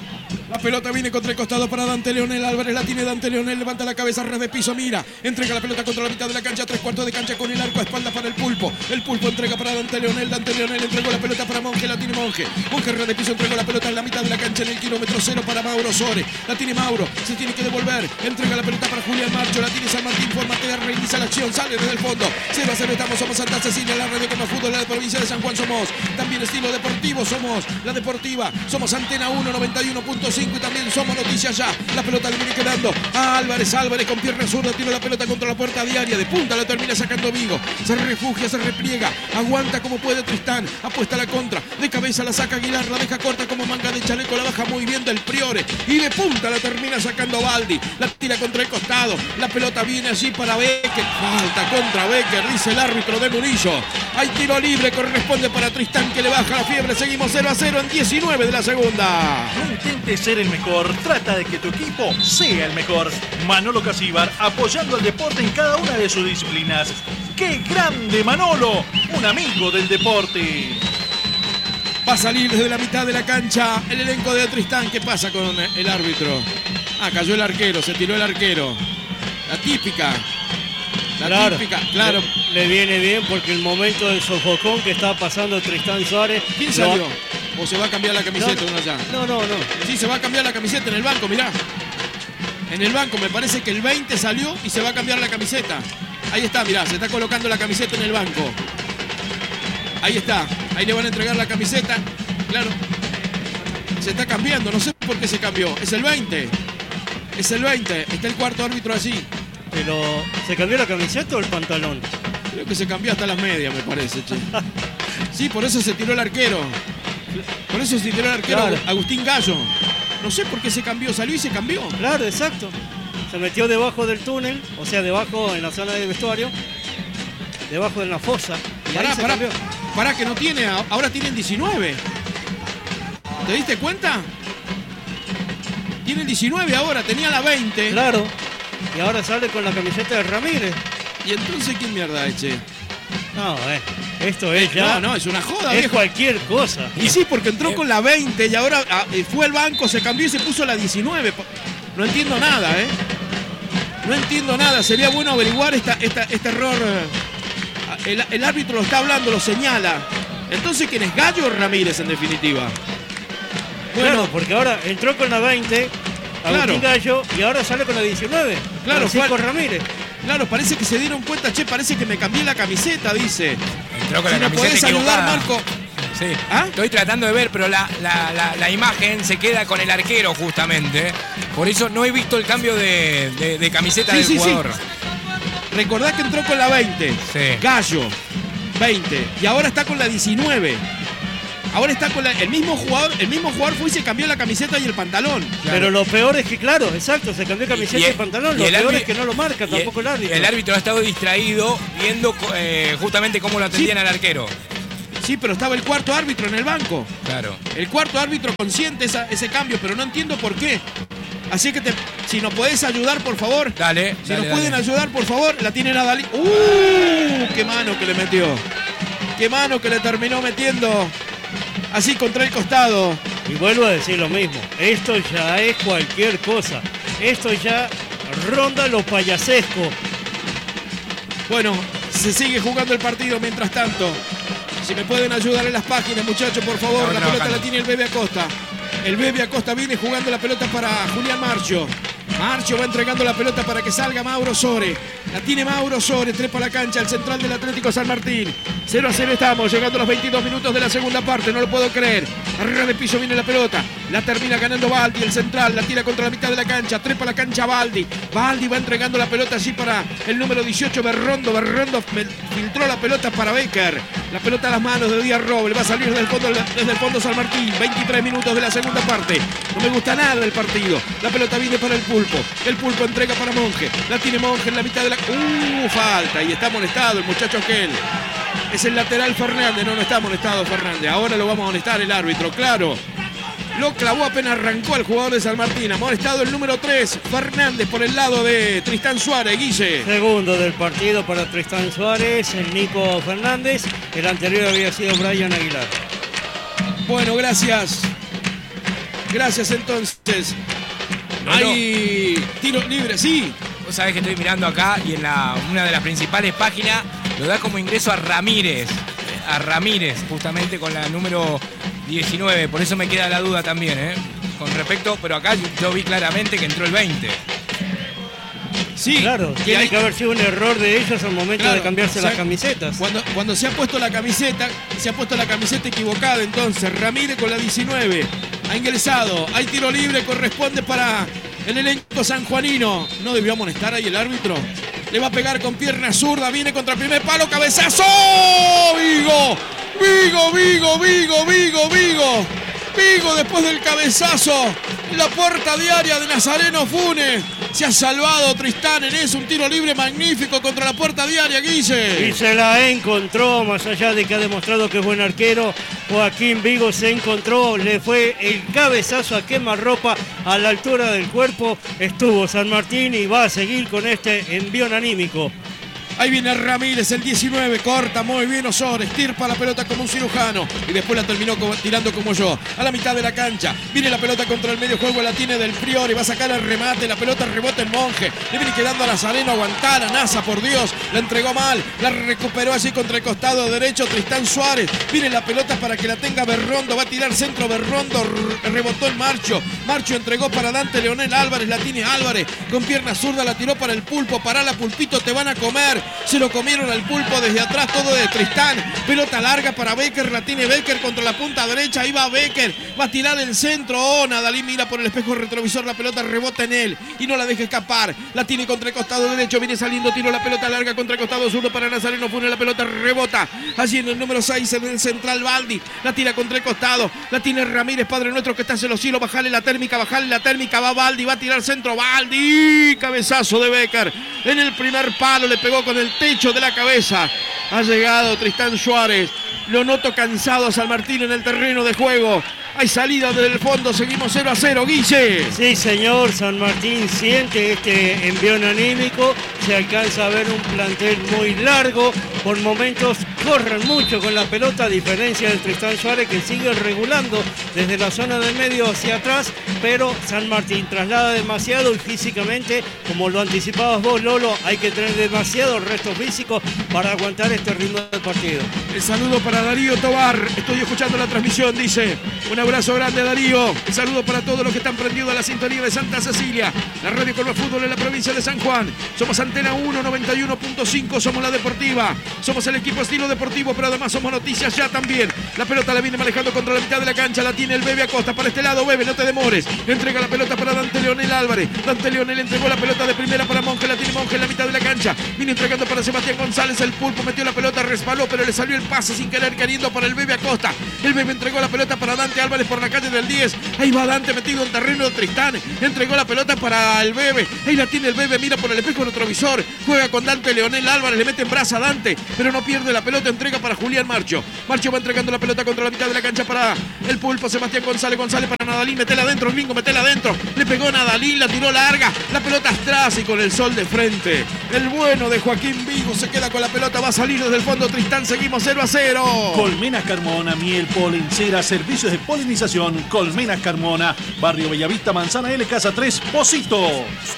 S4: La pelota viene contra el costado para Dante Leonel Álvarez, la tiene Dante Leonel, levanta la cabeza, red de piso, mira, entrega la pelota contra la mitad de la cancha, tres cuartos de cancha con el arco a espalda para el Pulpo, el Pulpo entrega para Dante Leonel, Dante Leonel entregó la pelota para Monge, la tiene Monge, Monge red de piso, entregó la pelota en la mitad de la cancha en el kilómetro cero para Mauro Sore, la tiene Mauro, se tiene que devolver, entrega la pelota para Julián Marcho, la tiene San Martín, formate de reinicia la acción, sale desde el fondo, cero a cero estamos, somos Santa Cecilia, la radio como fútbol de la provincia de San Juan, somos también estilo deportivo, somos la Deportiva, somos Antena uno, noventa y uno punto cinco y también somos Noticias Ya, la pelota le viene quedando a Álvarez, Álvarez con pierna zurda, tira la pelota contra la puerta diaria, de punta la termina sacando Vigo, se refugia, se repliega, aguanta como puede Tristán, apuesta a la contra, de cabeza la saca Aguilar, la deja corta como manga de chaleco, la baja muy bien del Priore, y de punta la termina sacando Baldi, la tira contra el costado, la pelota viene allí para Becker, falta contra Becker, dice el árbitro de Murillo, hay tiro libre, corresponde para Tristán que le baja la fiebre, seguimos cero a cero en diecinueve de la segunda.
S6: No intentes ser el mejor, trata de que tu equipo sea el mejor. Manolo Casíbar apoyando al deporte en cada una de sus disciplinas. ¡Qué grande Manolo! Un amigo del deporte.
S4: Va a salir desde la mitad de la cancha el elenco de Tristán. ¿Qué pasa con el árbitro? Ah, cayó el arquero, se tiró el arquero. La típica. La
S1: claro,
S4: típica, claro.
S1: Le, le viene bien porque el momento del sofocón que está pasando Tristán Suárez.
S4: ¿Quién salió? ¿O se va a cambiar la camiseta
S1: no,
S4: uno allá?
S1: No, no, no.
S4: Sí, se va a cambiar la camiseta en el banco, mirá. En el banco, me parece que el veinte salió y se va a cambiar la camiseta. Ahí está, mirá, se está colocando la camiseta en el banco. Ahí está, ahí le van a entregar la camiseta. Claro. Se está cambiando, no sé por qué se cambió. Es el veinte. Es el veinte. Está el cuarto árbitro allí.
S1: Pero, ¿se cambió la camiseta o el pantalón?
S4: Creo que se cambió hasta las medias, me parece, che. Sí, por eso se tiró el arquero. Por eso se tiró el arquero, claro. Agustín Gallo. No sé por qué se cambió, salió y se cambió.
S1: Claro, exacto. Se metió debajo del túnel, o sea, debajo en la zona de vestuario, debajo de la fosa. Y
S4: pará,
S1: ahí se
S4: pará,
S1: cambió.
S4: Pará, que no tiene, ahora tienen diecinueve. ¿Te diste cuenta? Tienen diecinueve ahora, tenía la veinte.
S1: Claro. Y ahora sale con la camiseta de Ramírez.
S4: ¿Y entonces quién mierda es, che?
S1: No, eh, esto es ya...
S4: No, no, es una joda,
S1: Es
S4: viejo.
S1: cualquier cosa.
S4: Y sí, porque entró con la veinte y ahora ah, fue al banco, se cambió y se puso la diecinueve. No entiendo nada, ¿eh? No entiendo nada. Sería bueno averiguar esta, esta, este error. El, el árbitro lo está hablando, lo señala. Entonces, ¿quién es? ¿Gallo o Ramírez, en definitiva?
S1: Bueno, claro, porque ahora entró con la veinte, Agustín
S4: claro.
S1: Gallo, y ahora sale con la diecinueve.
S4: Claro,
S1: Francisco Ramírez.
S4: Claro, parece que se dieron cuenta, che, parece que me cambié la camiseta, dice.
S3: Entró con
S4: si
S3: la
S4: me
S3: camiseta
S4: podés
S3: equivocada.
S4: ayudar, Marco.
S3: Sí,
S4: ¿Ah?
S3: Estoy tratando de ver, pero la, la, la, la imagen se queda con el arquero justamente. Por eso no he visto el cambio de, de, de camiseta
S4: sí,
S3: del
S4: sí,
S3: jugador.
S4: Sí. Recordá que entró con la veinte.
S3: Sí.
S4: Gallo, veinte. Y ahora está con la diecinueve. Ahora está con la, el mismo jugador, el mismo jugador fue y se cambió la camiseta y el pantalón.
S1: Claro. Pero lo peor es que, claro, exacto, se cambió camiseta y, y, el, y pantalón. Lo
S3: y
S1: peor
S3: árbitro,
S1: es que no lo marca tampoco el, el árbitro.
S3: El árbitro ha estado distraído viendo eh, justamente cómo lo atendían sí. al arquero.
S4: Sí, pero estaba el cuarto árbitro en el banco.
S3: Claro.
S4: El cuarto árbitro consciente esa, ese cambio, pero no entiendo por qué. Así que te, si nos podés ayudar, por favor.
S3: Dale.
S4: Si
S3: dale,
S4: nos pueden
S3: dale.
S4: ayudar, por favor. La tiene Nadalí. ¡Uh! ¡Qué mano que le metió! ¡Qué mano que le terminó metiendo! Así contra el costado.
S1: Y vuelvo a decir lo mismo. Esto ya es cualquier cosa. Esto ya ronda lo payasesco.
S4: Bueno, se sigue jugando el partido mientras tanto. Si me pueden ayudar en las páginas, muchachos, por favor. La pelota la tiene el Bebe Acosta. El Bebe Acosta viene jugando la pelota para Julián Marcho. Marcho va entregando la pelota para que salga Mauro Sore. La tiene Mauro Sore, trepa la cancha, el central del Atlético San Martín. cero a cero estamos, llegando a los veintidós minutos de la segunda parte, no lo puedo creer. Arriba de piso viene la pelota, la termina ganando Baldi, el central, la tira contra la mitad de la cancha, trepa la cancha Baldi. Baldi va entregando la pelota allí para el número dieciocho, Berrondo. Berrondo filtró la pelota para Becker. La pelota a las manos de Díaz Roble, va a salir desde el fondo, desde el fondo San Martín. veintitrés minutos de la segunda parte. No me gusta nada del partido. La pelota viene para el Pulpo. El Pulpo entrega para Monge. La tiene Monge en la mitad de la... ¡Uh! Falta. Y está molestado el muchacho aquel. Es el lateral Fernández. No, no está molestado Fernández. Ahora lo vamos a molestar el árbitro, claro. Lo clavó apenas arrancó el jugador de San Martín. Ha molestado el número tres, Fernández, por el lado de Tristán Suárez. Guille.
S1: Segundo del partido para Tristán Suárez, el Nico Fernández. El anterior había sido Brian Aguilar.
S4: Bueno, gracias. Gracias entonces.
S3: No,
S4: Hay
S3: no.
S4: tiro libre, sí.
S3: Vos sabés que estoy mirando acá y en la, una de las principales páginas lo da como ingreso a Ramírez. A Ramírez, justamente con la número diecinueve. Por eso me queda la duda también, ¿eh? Con respecto, pero acá yo, yo vi claramente que entró el veinte.
S4: Sí,
S1: claro, tiene hay... que haber sido un error de ellos al momento claro, de cambiarse las camisetas.
S4: Cuando, cuando se ha puesto la camiseta, se ha puesto la camiseta equivocada, entonces Ramírez con la diecinueve ha ingresado, hay tiro libre, corresponde para el elenco sanjuanino. ¿No debió amonestar ahí el árbitro? Le va a pegar con pierna zurda, viene contra el primer palo, cabezazo. Vigo, Vigo, Vigo, Vigo, Vigo, Vigo. Vigo después del cabezazo. La puerta diaria de Nazareno Funes. Se ha salvado Tristán en eso. Un tiro libre magnífico contra la puerta diaria, Guille.
S1: Y se la encontró, más allá de que ha demostrado que es buen arquero. Joaquín Vigo se encontró. Le fue el cabezazo a quemarropa a la altura del cuerpo. Estuvo San Martín y va a seguir con este envión anímico.
S4: Ahí viene Ramírez, el diecinueve, corta muy bien Osores, estirpa la pelota como un cirujano y después la terminó como, tirando como yo. A la mitad de la cancha, viene la pelota contra el medio juego, la tiene Del Priore, va a sacar el remate, la pelota rebota en Monje, le viene quedando a Nazareno, aguantar a Nasa, por Dios, la entregó mal, la recuperó allí contra el costado derecho Tristán Suárez, viene la pelota para que la tenga Berrondo, va a tirar centro Berrondo, rebotó en Marcho, Marcho entregó para Dante Leonel Álvarez, la tiene Álvarez, con pierna zurda la tiró para el Pulpo, para la Pulpito, te van a comer. Se lo comieron al Pulpo desde atrás, todo de Tristán. Pelota larga para Becker, la tiene Becker contra la punta derecha. Ahí va Becker, va a tirar el centro. Oh, Nadalín mira por el espejo retrovisor, la pelota rebota en él y no la deja escapar. La tiene contra el costado derecho, viene saliendo, tiro la pelota larga contra el costado zurdo para Nazareno. Pone la pelota, rebota. Allí en el número seis, en el central, Baldi. La tira contra el costado, la tiene Ramírez, Padre Nuestro que está en los cielos. Bajale la térmica, bajale la térmica. Va Baldi, va a tirar centro. Baldi, cabezazo de Becker. En el primer palo le pegó con el techo de la cabeza. Ha llegado Tristán Suárez. Lo noto cansado a San Martín en el terreno de juego. Hay salida desde el fondo, seguimos cero a cero, Guille.
S1: Sí, señor, San Martín siente este envión anímico, se alcanza a ver un plantel muy largo, por momentos corren mucho con la pelota, a diferencia del Tristán Suárez que sigue regulando desde la zona del medio hacia atrás, pero San Martín traslada demasiado y físicamente, como lo anticipabas vos, Lolo, hay que tener demasiado resto físico para aguantar este ritmo del partido.
S4: El saludo para Darío Tobar, estoy escuchando la transmisión, dice. Un abrazo grande, Darío. Un saludo para todos los que están prendidos a la sintonía de Santa Cecilia, la radio con más fútbol en la provincia de San Juan. Somos Antena uno, noventa y uno punto cinco, somos la deportiva. Somos el equipo estilo deportivo, pero además somos noticias ya también. La pelota la viene manejando contra la mitad de la cancha, la tiene el Bebe Acosta. Para este lado, Bebe, no te demores. Entrega la pelota para Dante Leonel Álvarez. Dante Leonel entregó la pelota de primera para Monje, la tiene Monje en la mitad de la cancha. Viene entregando para Sebastián González, el Pulpo metió la pelota, resbaló, pero le salió el pase sin querer, queriendo para el Bebe Acosta. El Bebe entregó la pelota para Dante Álvarez por la calle del diez. Ahí va Dante metido en terreno de Tristán. Entregó la pelota para el Bebe. Ahí la tiene el Bebe, mira por el espejo retrovisor. Juega con Dante Leonel Álvarez, le mete en braza a Dante, pero no pierde la pelota, entrega para Julián Marcho. Marcho va entregando la pelota contra la mitad de la cancha para el Pulpo, Sebastián González, González para Nadalín, metela adentro, Ringo, metela adentro. Le pegó Nadalín, la tiró larga, la pelota atrás y con el sol de frente. El bueno de Joaquín Vigo se queda con la pelota, va a salir desde el fondo Tristán, seguimos cero a cero.
S6: Colmenas Carmona, miel, polen, cera, servicios de polinización. Colmenas Carmona, Barrio Bellavista, Manzana L, Casa tres, Pocito.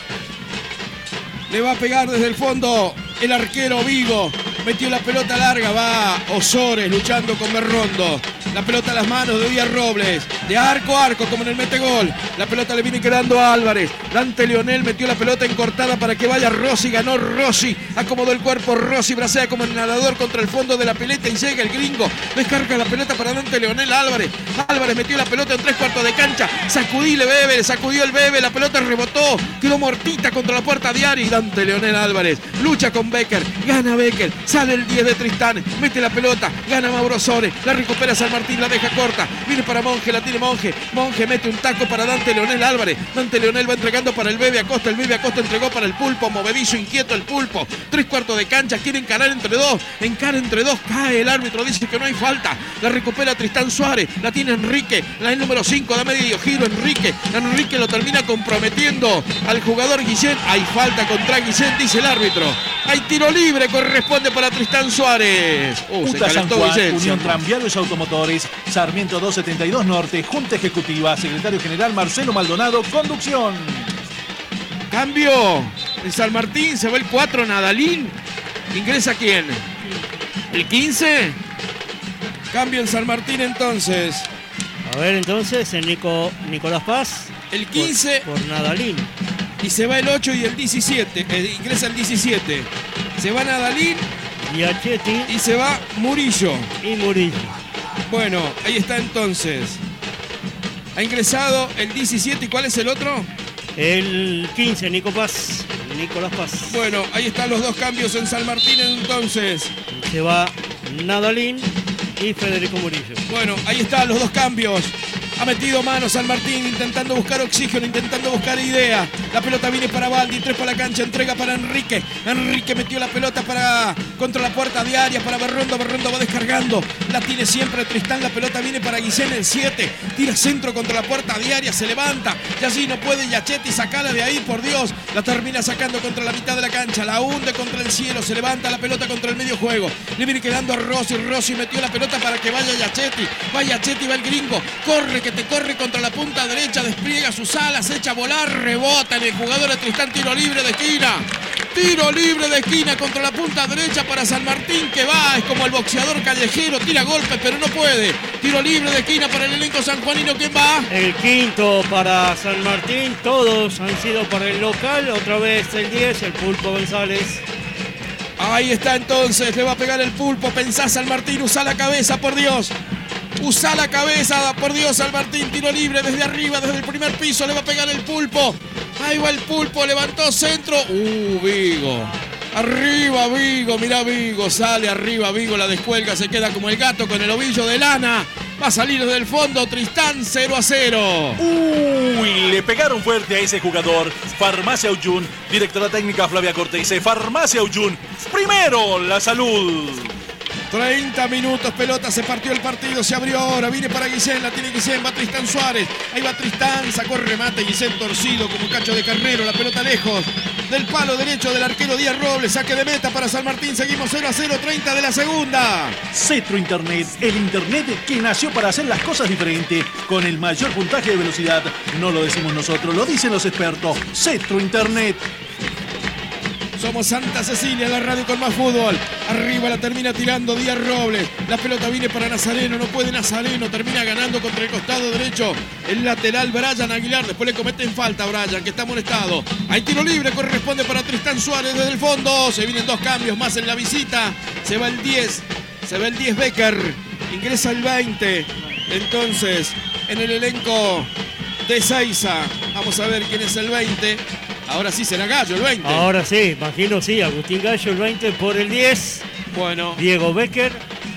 S4: Le va a pegar desde el fondo el arquero Vigo. Metió la pelota larga, va Osores luchando con Berrondo. La pelota a las manos de Díaz Robles. De arco a arco, como en el metegol. La pelota le viene quedando a Álvarez. Dante Leonel metió la pelota encortada para que vaya Rossi. Ganó Rossi. Acomodó el cuerpo Rossi. Bracea como el nadador contra el fondo de la pileta y llega el gringo. Descarga la pelota para Dante Leonel Álvarez. Álvarez metió la pelota en tres cuartos de cancha. Sacudile Bebe, le sacudió el Bebe. La pelota rebotó. Quedó muertita contra la puerta de Ari. Dante Leonel Álvarez lucha con Becker. Gana Becker. Sale el diez de Tristán. Mete la pelota. Gana Mauro Osores. La recupera San Martín. La deja corta. Viene para Monje. La tiene Monje. Monje mete un taco para Dante Leonel Álvarez. Dante Leonel va entregando para el Bebe Acosta. El Bebe Acosta entregó para el Pulpo. Movedizo, inquieto el Pulpo. Tres cuartos de cancha. Quiere encarar entre dos. Encara entre dos. Cae el árbitro. Dice que no hay falta. La recupera Tristán Suárez. La tiene Enrique. La el número cinco. Da medio giro Enrique. Enrique lo termina comprometiendo al jugador Guillén. Hay falta contra Guillén, dice el árbitro. Hay tiro libre. Corresponde para Tristán Suárez. Uh, se
S6: Uta San
S4: calentó
S6: Juan,
S4: Guillén.
S6: Unión Tranviarios Automotores, Sarmiento doscientos setenta y dos Norte, Junta Ejecutiva, Secretario General Marcelo Maldonado, conducción.
S4: Cambio. En San Martín se va el cuatro, Nadalín. ¿Ingresa quién? ¿El quince? Cambio en San Martín entonces.
S1: A ver entonces, el Nico, Nicolás Paz.
S4: El quince.
S1: Por, por Nadalín.
S4: Y se va el ocho y el diecisiete. Eh, ingresa el diecisiete. Se va Nadalín.
S1: Y Achetti.
S4: Y se va Murillo.
S1: Y Murillo.
S4: Bueno, ahí está entonces. Ha ingresado el diecisiete. ¿Y cuál es el otro?
S1: El quince, Nico Paz. Nicolás Paz.
S4: Bueno, ahí están los dos cambios en San Martín entonces.
S1: Se va Nadalín y Federico Murillo.
S4: Bueno, ahí están los dos cambios. Ha metido mano San Martín, intentando buscar oxígeno, intentando buscar idea. La pelota viene para Baldi, tres para la cancha, entrega para Enrique. Enrique metió la pelota para contra la puerta de área para Berrondo. Berrondo va descargando. La tiene siempre Tristán. La pelota viene para Guillén, el siete. Tira centro contra la puerta de área, se levanta. Y allí no puede Yachetti sacarla de ahí, por Dios. La termina sacando contra la mitad de la cancha. La hunde contra el cielo. Se levanta la pelota contra el medio juego. Le viene quedando a Rossi. Rossi metió la pelota para que vaya Yachetti. Va Yachetti, va el gringo. Corre, que te corre contra la punta derecha. Despliega sus alas, echa a volar. Rebota en el jugador de Tristán. Tiro libre de esquina. Tiro libre de esquina contra la punta derecha para San Martín, que va, es como el boxeador callejero, tira golpes pero no puede. Tiro libre de esquina para el elenco sanjuanino, ¿quién va?
S1: El quinto para San Martín, todos han sido para el local, otra vez el diez, el Pulpo González.
S4: Ahí está entonces, le va a pegar el Pulpo, pensá San Martín, usa la cabeza, por Dios. Usa la cabeza, por Dios, San Martín, tiro libre desde arriba, desde el primer piso, le va a pegar el Pulpo. Ahí va el Pulpo, levantó centro. Uh, Vigo. Arriba Vigo, mirá Vigo, sale arriba Vigo, la descuelga, se queda como el gato con el ovillo de lana. Va a salir desde el fondo Tristán, cero a cero.
S6: Uy, le pegaron fuerte a ese jugador. Farmacia Uyun, directora técnica Flavia Cortese. Farmacia Uyun, primero la salud.
S4: treinta minutos, pelota, se partió el partido, se abrió ahora, viene para Guillén, la tiene Guillén, va Tristán Suárez, ahí va Tristán, sacó el remate, Guillén torcido como cacho de carnero, la pelota lejos del palo derecho del arquero Díaz Robles, saque de meta para San Martín, seguimos cero a cero, treinta de la segunda.
S6: Cetro Internet, el internet que nació para hacer las cosas diferentes, con el mayor puntaje de velocidad. No lo decimos nosotros, lo dicen los expertos. Cetro Internet.
S4: Somos Santa Cecilia, la radio con más fútbol. Arriba la termina tirando Díaz Robles. La pelota viene para Nazareno, no puede Nazareno. Termina ganando contra el costado derecho el lateral Brian Aguilar. Después le cometen falta a Brian, que está molestado. Hay tiro libre, corresponde para Tristán Suárez desde el fondo. Se vienen dos cambios más en la visita. Se va el diez, se va el diez Becker. Ingresa el veinte. Entonces, en el elenco de Seiza. Vamos a ver quién es el veinte. Ahora sí será Gallo el veinte.
S1: Ahora sí, imagino sí, Agustín Gallo el veinte por el diez.
S4: Bueno.
S1: Diego Becker.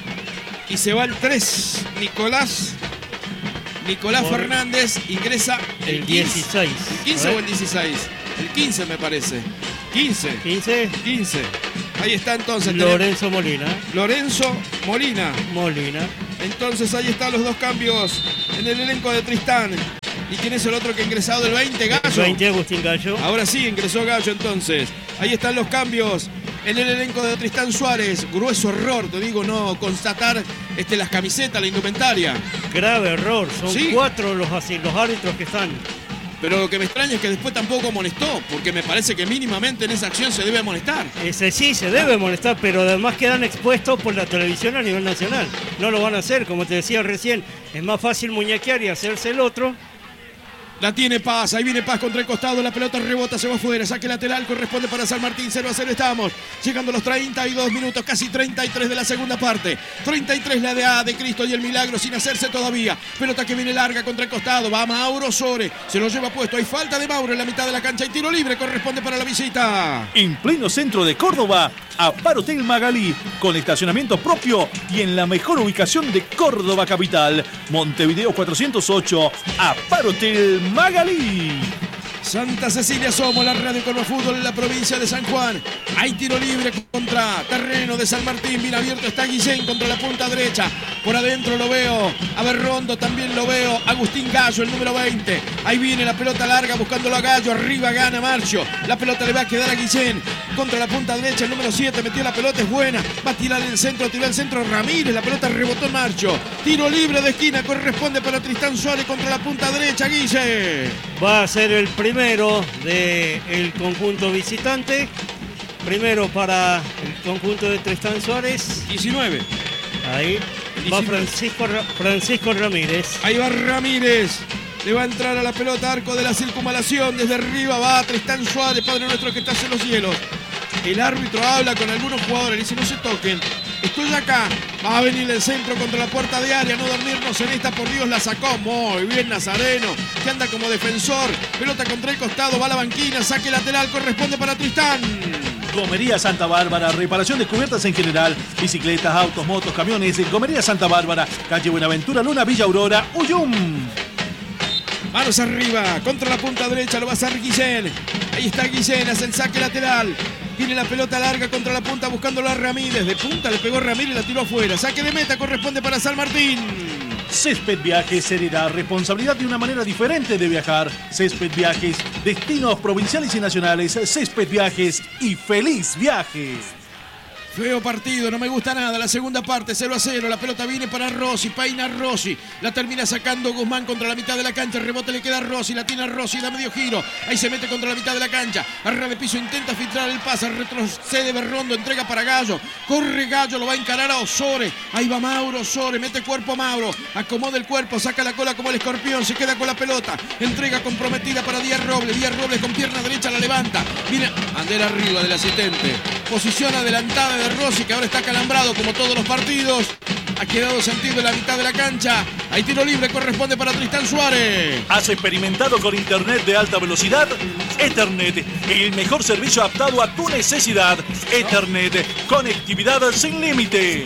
S4: Y se va el tres, Nicolás. Nicolás por Fernández ingresa el,
S1: el
S4: quince.
S1: dieciséis.
S4: ¿El quince o el dieciséis? El quince me parece. quince.
S1: quince.
S4: quince. Ahí está entonces.
S1: Lorenzo Molina.
S4: Lorenzo Molina.
S1: Molina.
S4: Entonces ahí están los dos cambios en el elenco de Tristán. ¿Y quién es el otro que ha ingresado? El veinte, Gallo.
S1: El veinte, Agustín Gallo.
S4: Ahora sí, ingresó Gallo entonces. Ahí están los cambios en el elenco de Tristán Suárez. Grueso error, te digo, no constatar este, las camisetas, la indumentaria.
S1: Grave error, son
S4: ¿Sí?
S1: cuatro los, así, los árbitros que están.
S4: Pero lo que me extraña es que después tampoco amonestó, porque me parece que mínimamente en esa acción se debe amonestar.
S1: Ese sí, se debe molestar, pero además quedan expuestos por la televisión a nivel nacional. No lo van a hacer, como te decía recién. Es más fácil muñequear y hacerse el otro.
S4: La tiene Paz, ahí viene Paz contra el costado, la pelota rebota, se va afuera, saque lateral, corresponde para San Martín, cero a cero estamos, llegando a los treinta y dos minutos, casi treinta y tres de la segunda parte, treinta y tres la de A de Cristo y el milagro sin hacerse todavía, pelota que viene larga contra el costado, va Mauro Sore, se lo lleva puesto, hay falta de Mauro en la mitad de la cancha y tiro libre, corresponde para la visita.
S6: En pleno centro de Córdoba, Aparotel Magalí, con estacionamiento propio y en la mejor ubicación de Córdoba capital, Montevideo cuatrocientos ocho, Aparotel Magalí.
S4: Santa Cecilia somos la radio con los fútbol en la provincia de San Juan. Hay tiro libre contra terreno de San Martín. Bien abierto está Guillén contra la punta derecha. Por adentro lo veo. A Berrondo también lo veo. Agustín Gallo, el número veinte. Ahí viene la pelota larga buscándolo a Gallo. Arriba gana Marcio. La pelota le va a quedar a Guillén. Contra la punta derecha, el número siete. Metió la pelota, es buena. Va a tirar el centro, tiró el centro Ramírez. La pelota rebotó en Marcio. Tiro libre de esquina. Corresponde para Tristán Suárez contra la punta derecha. Guille.
S1: Va a ser el primero del conjunto visitante. Primero para el conjunto de Tristán Suárez.
S4: diecinueve.
S1: Ahí va Francisco, Francisco Ramírez.
S4: Ahí va Ramírez. Le va a entrar a la pelota arco de la circunvalación. Desde arriba va Tristán Suárez, Padre nuestro que estás en los cielos. El árbitro habla con algunos jugadores. Dice, no se toquen. Estoy acá. Va a venir el centro contra la puerta de área. No dormirnos en esta, por Dios, la sacó. Muy bien Nazareno, que anda como defensor. Pelota contra el costado, va a la banquina. Saque lateral, corresponde para Tristán.
S6: Gomería Santa Bárbara, reparación de cubiertas en general, bicicletas, autos, motos, camiones. Gomería Santa Bárbara, calle Buenaventura, Luna, Villa Aurora, Uyum.
S4: Manos arriba, contra la punta derecha, lo va a hacer Guillén. Ahí está Guillén, hace el saque lateral. Viene la pelota larga contra la punta buscándolo a Ramírez. De punta le pegó Ramírez y la tiró afuera. Saque de meta corresponde para San Martín.
S6: Césped Viajes, seriedad, responsabilidad de una manera diferente de viajar. Césped Viajes, destinos provinciales y nacionales. Césped Viajes y feliz viaje.
S4: Feo partido, no me gusta nada. La segunda parte, cero a cero. La pelota viene para Rossi, peina Rossi. La termina sacando Guzmán contra la mitad de la cancha. El rebote le queda a Rossi, la tiene a Rossi, da medio giro. Ahí se mete contra la mitad de la cancha. Arra de piso, intenta filtrar el pase. Retrocede Berrondo, entrega para Gallo. Corre Gallo, lo va a encarar a Osore. Ahí va Mauro Osore, mete cuerpo a Mauro. Acomoda el cuerpo, saca la cola como el escorpión. Se queda con la pelota. Entrega comprometida para Díaz Robles. Díaz Robles con pierna derecha la levanta. Viene Ander arriba del asistente. Posición adelantada de Rossi, que ahora está calambrado como todos los partidos. Ha quedado sentido en la mitad de la cancha. Hay tiro libre, corresponde para Tristán Suárez.
S6: ¿Has experimentado con internet de alta velocidad? Ethernet, el mejor servicio adaptado a tu necesidad. Ethernet, conectividad sin límite.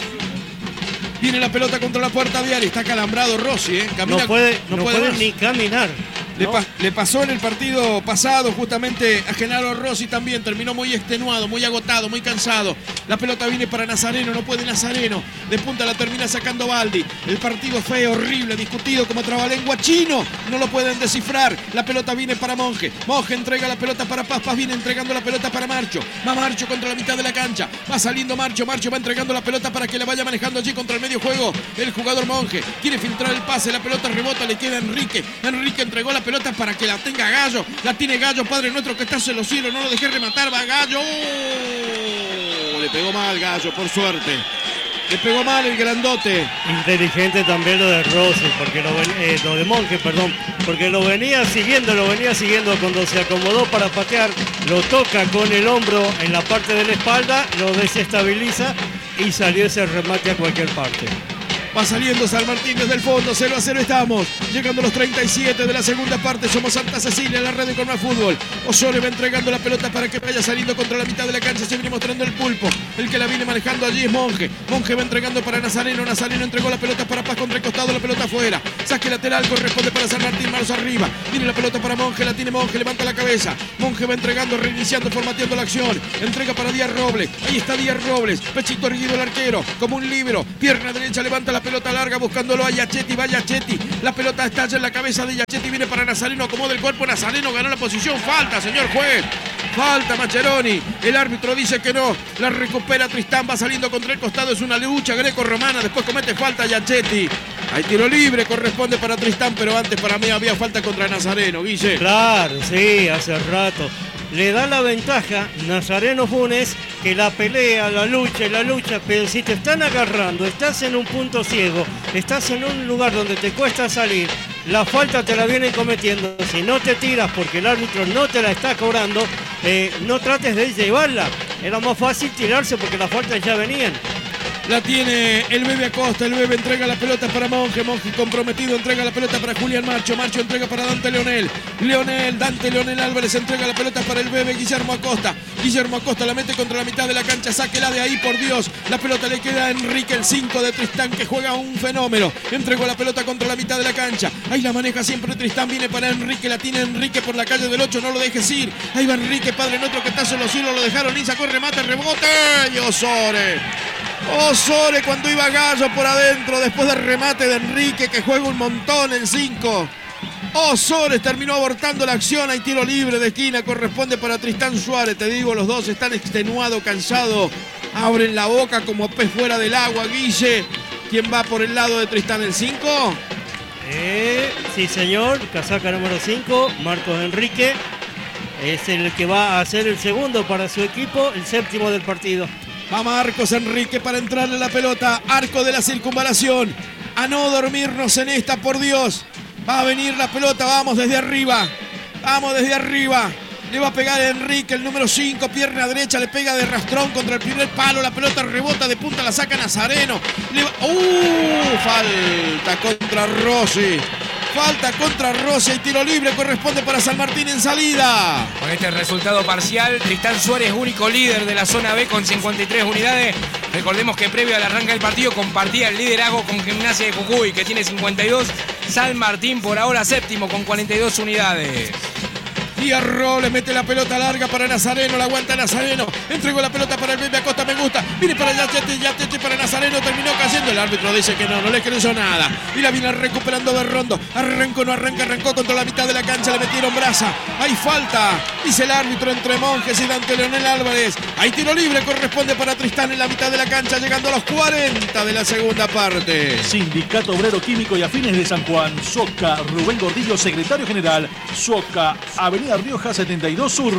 S4: Viene la pelota contra la puerta de Ari. Está calambrado Rossi, ¿eh? Camina,
S1: no puede, no
S4: no puede,
S1: puede
S4: más.
S1: ni caminar.
S4: Le,
S1: ¿no?
S4: pa le pasó en el partido pasado justamente a Genaro Rossi también. Terminó muy extenuado, muy agotado, muy cansado. La pelota viene para Nazareno, no puede Nazareno. De punta la termina sacando Baldi. El partido fue horrible, discutido como trabalengua chino. No lo pueden descifrar. La pelota viene para Monje. Monje entrega la pelota para Paz. Paz viene entregando la pelota para Marcho. Va Marcho contra la mitad de la cancha. Va saliendo Marcho. Marcho va entregando la pelota para que la vaya manejando allí contra el medio juego. El jugador Monje quiere filtrar el pase. La pelota rebota, le queda a Enrique. Enrique entregó la pelota para que la tenga Gallo. La tiene Gallo, Padre Nuestro que estás en los cielos. No lo dejé rematar. Va Gallo. ¡Oh! Le pegó mal Gallo, por suerte. Le pegó mal el grandote.
S1: Inteligente también lo de Rossi, porque lo, ven, eh, lo de Monje, perdón, porque lo venía siguiendo, lo venía siguiendo cuando se acomodó para patear, lo toca con el hombro en la parte de la espalda, lo desestabiliza y salió ese remate a cualquier parte.
S4: Va saliendo San Martín desde el fondo, cero a cero estamos. Llegando a los treinta y siete de la segunda parte, somos Santa Cecilia, la red de Corma Fútbol. Osore va entregando la pelota para que vaya saliendo contra la mitad de la cancha, se viene mostrando el pulpo. El que la viene manejando allí es Monje. Monje va entregando para Nazareno, Nazareno entregó la pelota para Paz contra el costado, la pelota afuera. Saque lateral, corresponde para San Martín, manos arriba. Viene la pelota para Monje, la tiene Monje, levanta la cabeza. Monje va entregando, reiniciando, formateando la acción. Entrega para Díaz Robles, ahí está Díaz Robles. Pechito erguido el arquero, como un libro. Pierna derecha, levanta la pelota larga buscándolo a Yachetti, va Yachetti. La pelota estalla en la cabeza de Yachetti, viene para Nazareno, acomoda el cuerpo. Nazareno ganó la posición, falta, señor juez. Falta Mascheroni, el árbitro dice que no, la recupera Tristán, va saliendo contra el costado, es una lucha greco-romana, después comete falta Yachetti. Hay tiro libre, corresponde para Tristán, pero antes para mí había falta contra Nazareno, Guille.
S1: Claro, sí, hace rato. Le da la ventaja Nazareno Funes, que la pelea, la lucha, la lucha, pero si te están agarrando, estás en un punto ciego, estás en un lugar donde te cuesta salir, la falta te la vienen cometiendo. Si no te tiras porque el árbitro no te la está cobrando, eh, no trates de llevarla. Era más fácil tirarse porque las faltas ya venían.
S4: La tiene el Bebe Acosta, el Bebe entrega la pelota para Monje, Monje comprometido, entrega la pelota para Julián Marcho, Marcho entrega para Dante Leonel, Leonel, Dante Leonel Álvarez entrega la pelota para el Bebe Guillermo Acosta, Guillermo Acosta la mete contra la mitad de la cancha, sáquela de ahí por Dios, la pelota le queda a Enrique, el cinco de Tristán que juega un fenómeno, entregó la pelota contra la mitad de la cancha, ahí la maneja siempre Tristán, viene para Enrique, la tiene Enrique por la calle del ocho, no lo dejes ir, ahí va Enrique, Padre Nuestro que está en los cielos, lo dejaron ir, sacó el remate, rebote y Osore. Osore cuando iba Gallo por adentro después del remate de Enrique que juega un montón en cinco. Osores terminó abortando la acción. Hay tiro libre de esquina, corresponde para Tristán Suárez. Te digo, los dos están extenuados, cansados. Abren la boca como pez fuera del agua. Guille, ¿quién va por el lado de Tristán? ¿El cinco?
S1: Eh, sí, señor. Casaca número cinco, Marcos Enrique. Es el que va a hacer el segundo para su equipo, el séptimo del partido.
S4: Va Marcos Enrique para entrarle la pelota. Arco de la circunvalación. A no dormirnos en esta, por Dios. Va a venir la pelota, vamos desde arriba. Vamos desde arriba. Le va a pegar a Enrique, el número cinco, pierna derecha, le pega de rastrón contra el primer palo. La pelota rebota de punta, la saca Nazareno. Le va... ¡Uh! Falta contra Rossi. Falta contra Rossi y tiro libre corresponde para San Martín en salida.
S3: Con este resultado parcial, Tristán Suárez, único líder de la zona B con cincuenta y tres unidades. Recordemos que previo al arranque del partido compartía el liderazgo con Gimnasia de Jujuy, que tiene cincuenta y dos, San Martín por ahora séptimo con cuarenta y dos unidades.
S4: Fierro le mete la pelota larga para Nazareno, la aguanta Nazareno, entregó la pelota para el Bebe Acosta, me gusta, viene para Yachete, Yachete para Nazareno, terminó cayendo, el árbitro dice que no, no le creyó nada, y la viene recuperando Berrondo, arrancó, no arranca, arrancó contra la mitad de la cancha, le metieron brasa, hay falta, dice el árbitro entre Monjes y Dante Leonel Álvarez, hay tiro libre, corresponde para Tristán en la mitad de la cancha, llegando a los cuarenta de la segunda parte.
S6: Sindicato Obrero Químico y Afines de San Juan, Soca, Rubén Gordillo, secretario general, Soca, Avenida Rioja setenta y dos Sur.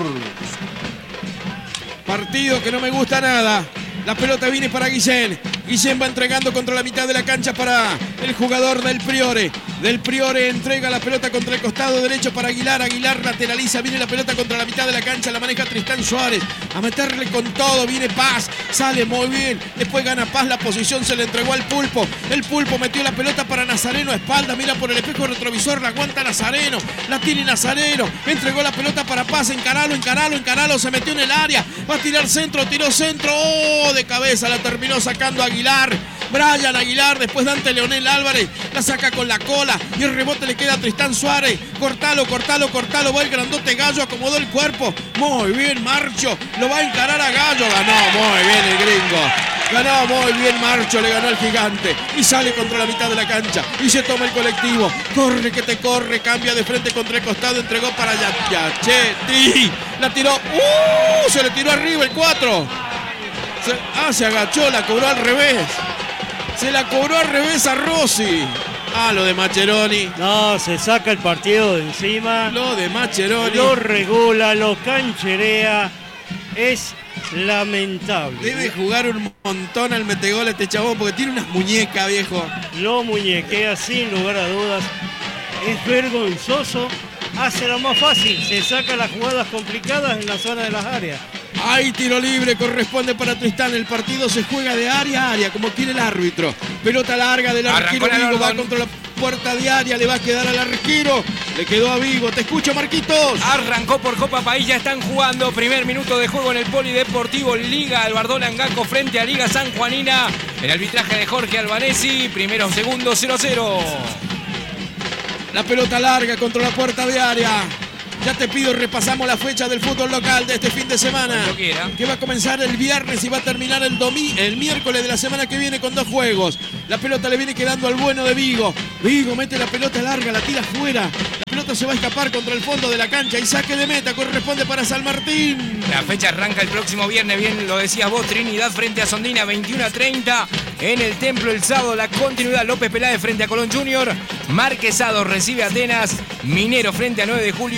S4: Partido que no me gusta nada. La pelota viene para Guillén. Guillén va entregando contra la mitad de la cancha para el jugador del Priore. Del Priore entrega la pelota contra el costado derecho para Aguilar. Aguilar lateraliza, viene la pelota contra la mitad de la cancha. La maneja Tristán Suárez. A meterle con todo, viene Paz. Sale muy bien. Después gana Paz la posición, se le entregó al Pulpo. El Pulpo metió la pelota para Nazareno a espalda. Mira por el espejo retrovisor, la aguanta Nazareno. La tiene Nazareno. Entregó la pelota para Paz. Encaralo, encaralo, encaralo. Se metió en el área. Va a tirar centro, tiró centro. ¡Oh! De cabeza la terminó sacando Aguilar. Brian Aguilar, después Dante Leonel Álvarez, la saca con la cola y el rebote le queda a Tristán Suárez. Cortalo, cortalo, cortalo, va el grandote Gallo, acomodó el cuerpo. Muy bien, Marcho, lo va a encarar a Gallo. Ganó muy bien el gringo. Ganó muy bien Marcho, le ganó al gigante y sale contra la mitad de la cancha y se toma el colectivo. Corre que te corre, cambia de frente contra el costado, entregó para Yachetti. La tiró, ¡uh! Se le tiró arriba el cuatro. Se, ah, se agachó, la cobró al revés. Se la cobró al revés a Rossi. Ah, lo de Mascheroni.
S1: No, se saca el partido de encima.
S4: Lo de Mascheroni.
S1: Lo regula, lo cancherea. Es lamentable.
S4: Debe jugar un montón al metegol este chabón porque tiene unas muñecas, viejo.
S1: Lo muñequea sin lugar a dudas. Es vergonzoso. Hace lo más fácil. Se saca las jugadas complicadas en la zona de las áreas.
S4: Hay tiro libre, corresponde para Tristán. El partido se juega de área a área, como quiere el árbitro. Pelota larga del arquero Vigo, va contra la puerta de área, le va a quedar al arquero. Le quedó a Vigo, te escucho, Marquitos.
S3: Arrancó por Copa País, ya están jugando. Primer minuto de juego en el Polideportivo Liga Albardón Angaco frente a Liga San Juanina. El arbitraje de Jorge Albanesi, primeros segundos cero cero.
S4: La pelota larga contra la puerta de área. Ya te pido, repasamos la fecha del fútbol local de este fin de semana. Que va a comenzar el viernes y va a terminar el domingo, el miércoles de la semana que viene con dos juegos. La pelota le viene quedando al bueno de Vigo. Vigo mete la pelota larga, la tira fuera. La pelota se va a escapar contra el fondo de la cancha y saque de meta corresponde para San Martín.
S3: La fecha arranca el próximo viernes, bien lo decías vos, Trinidad frente a Sondina, veintiuno a treinta. En el Templo el sábado, la continuidad, López Peláez frente a Colón Junior. Marquesado recibe a Atenas. Minero frente a nueve de julio.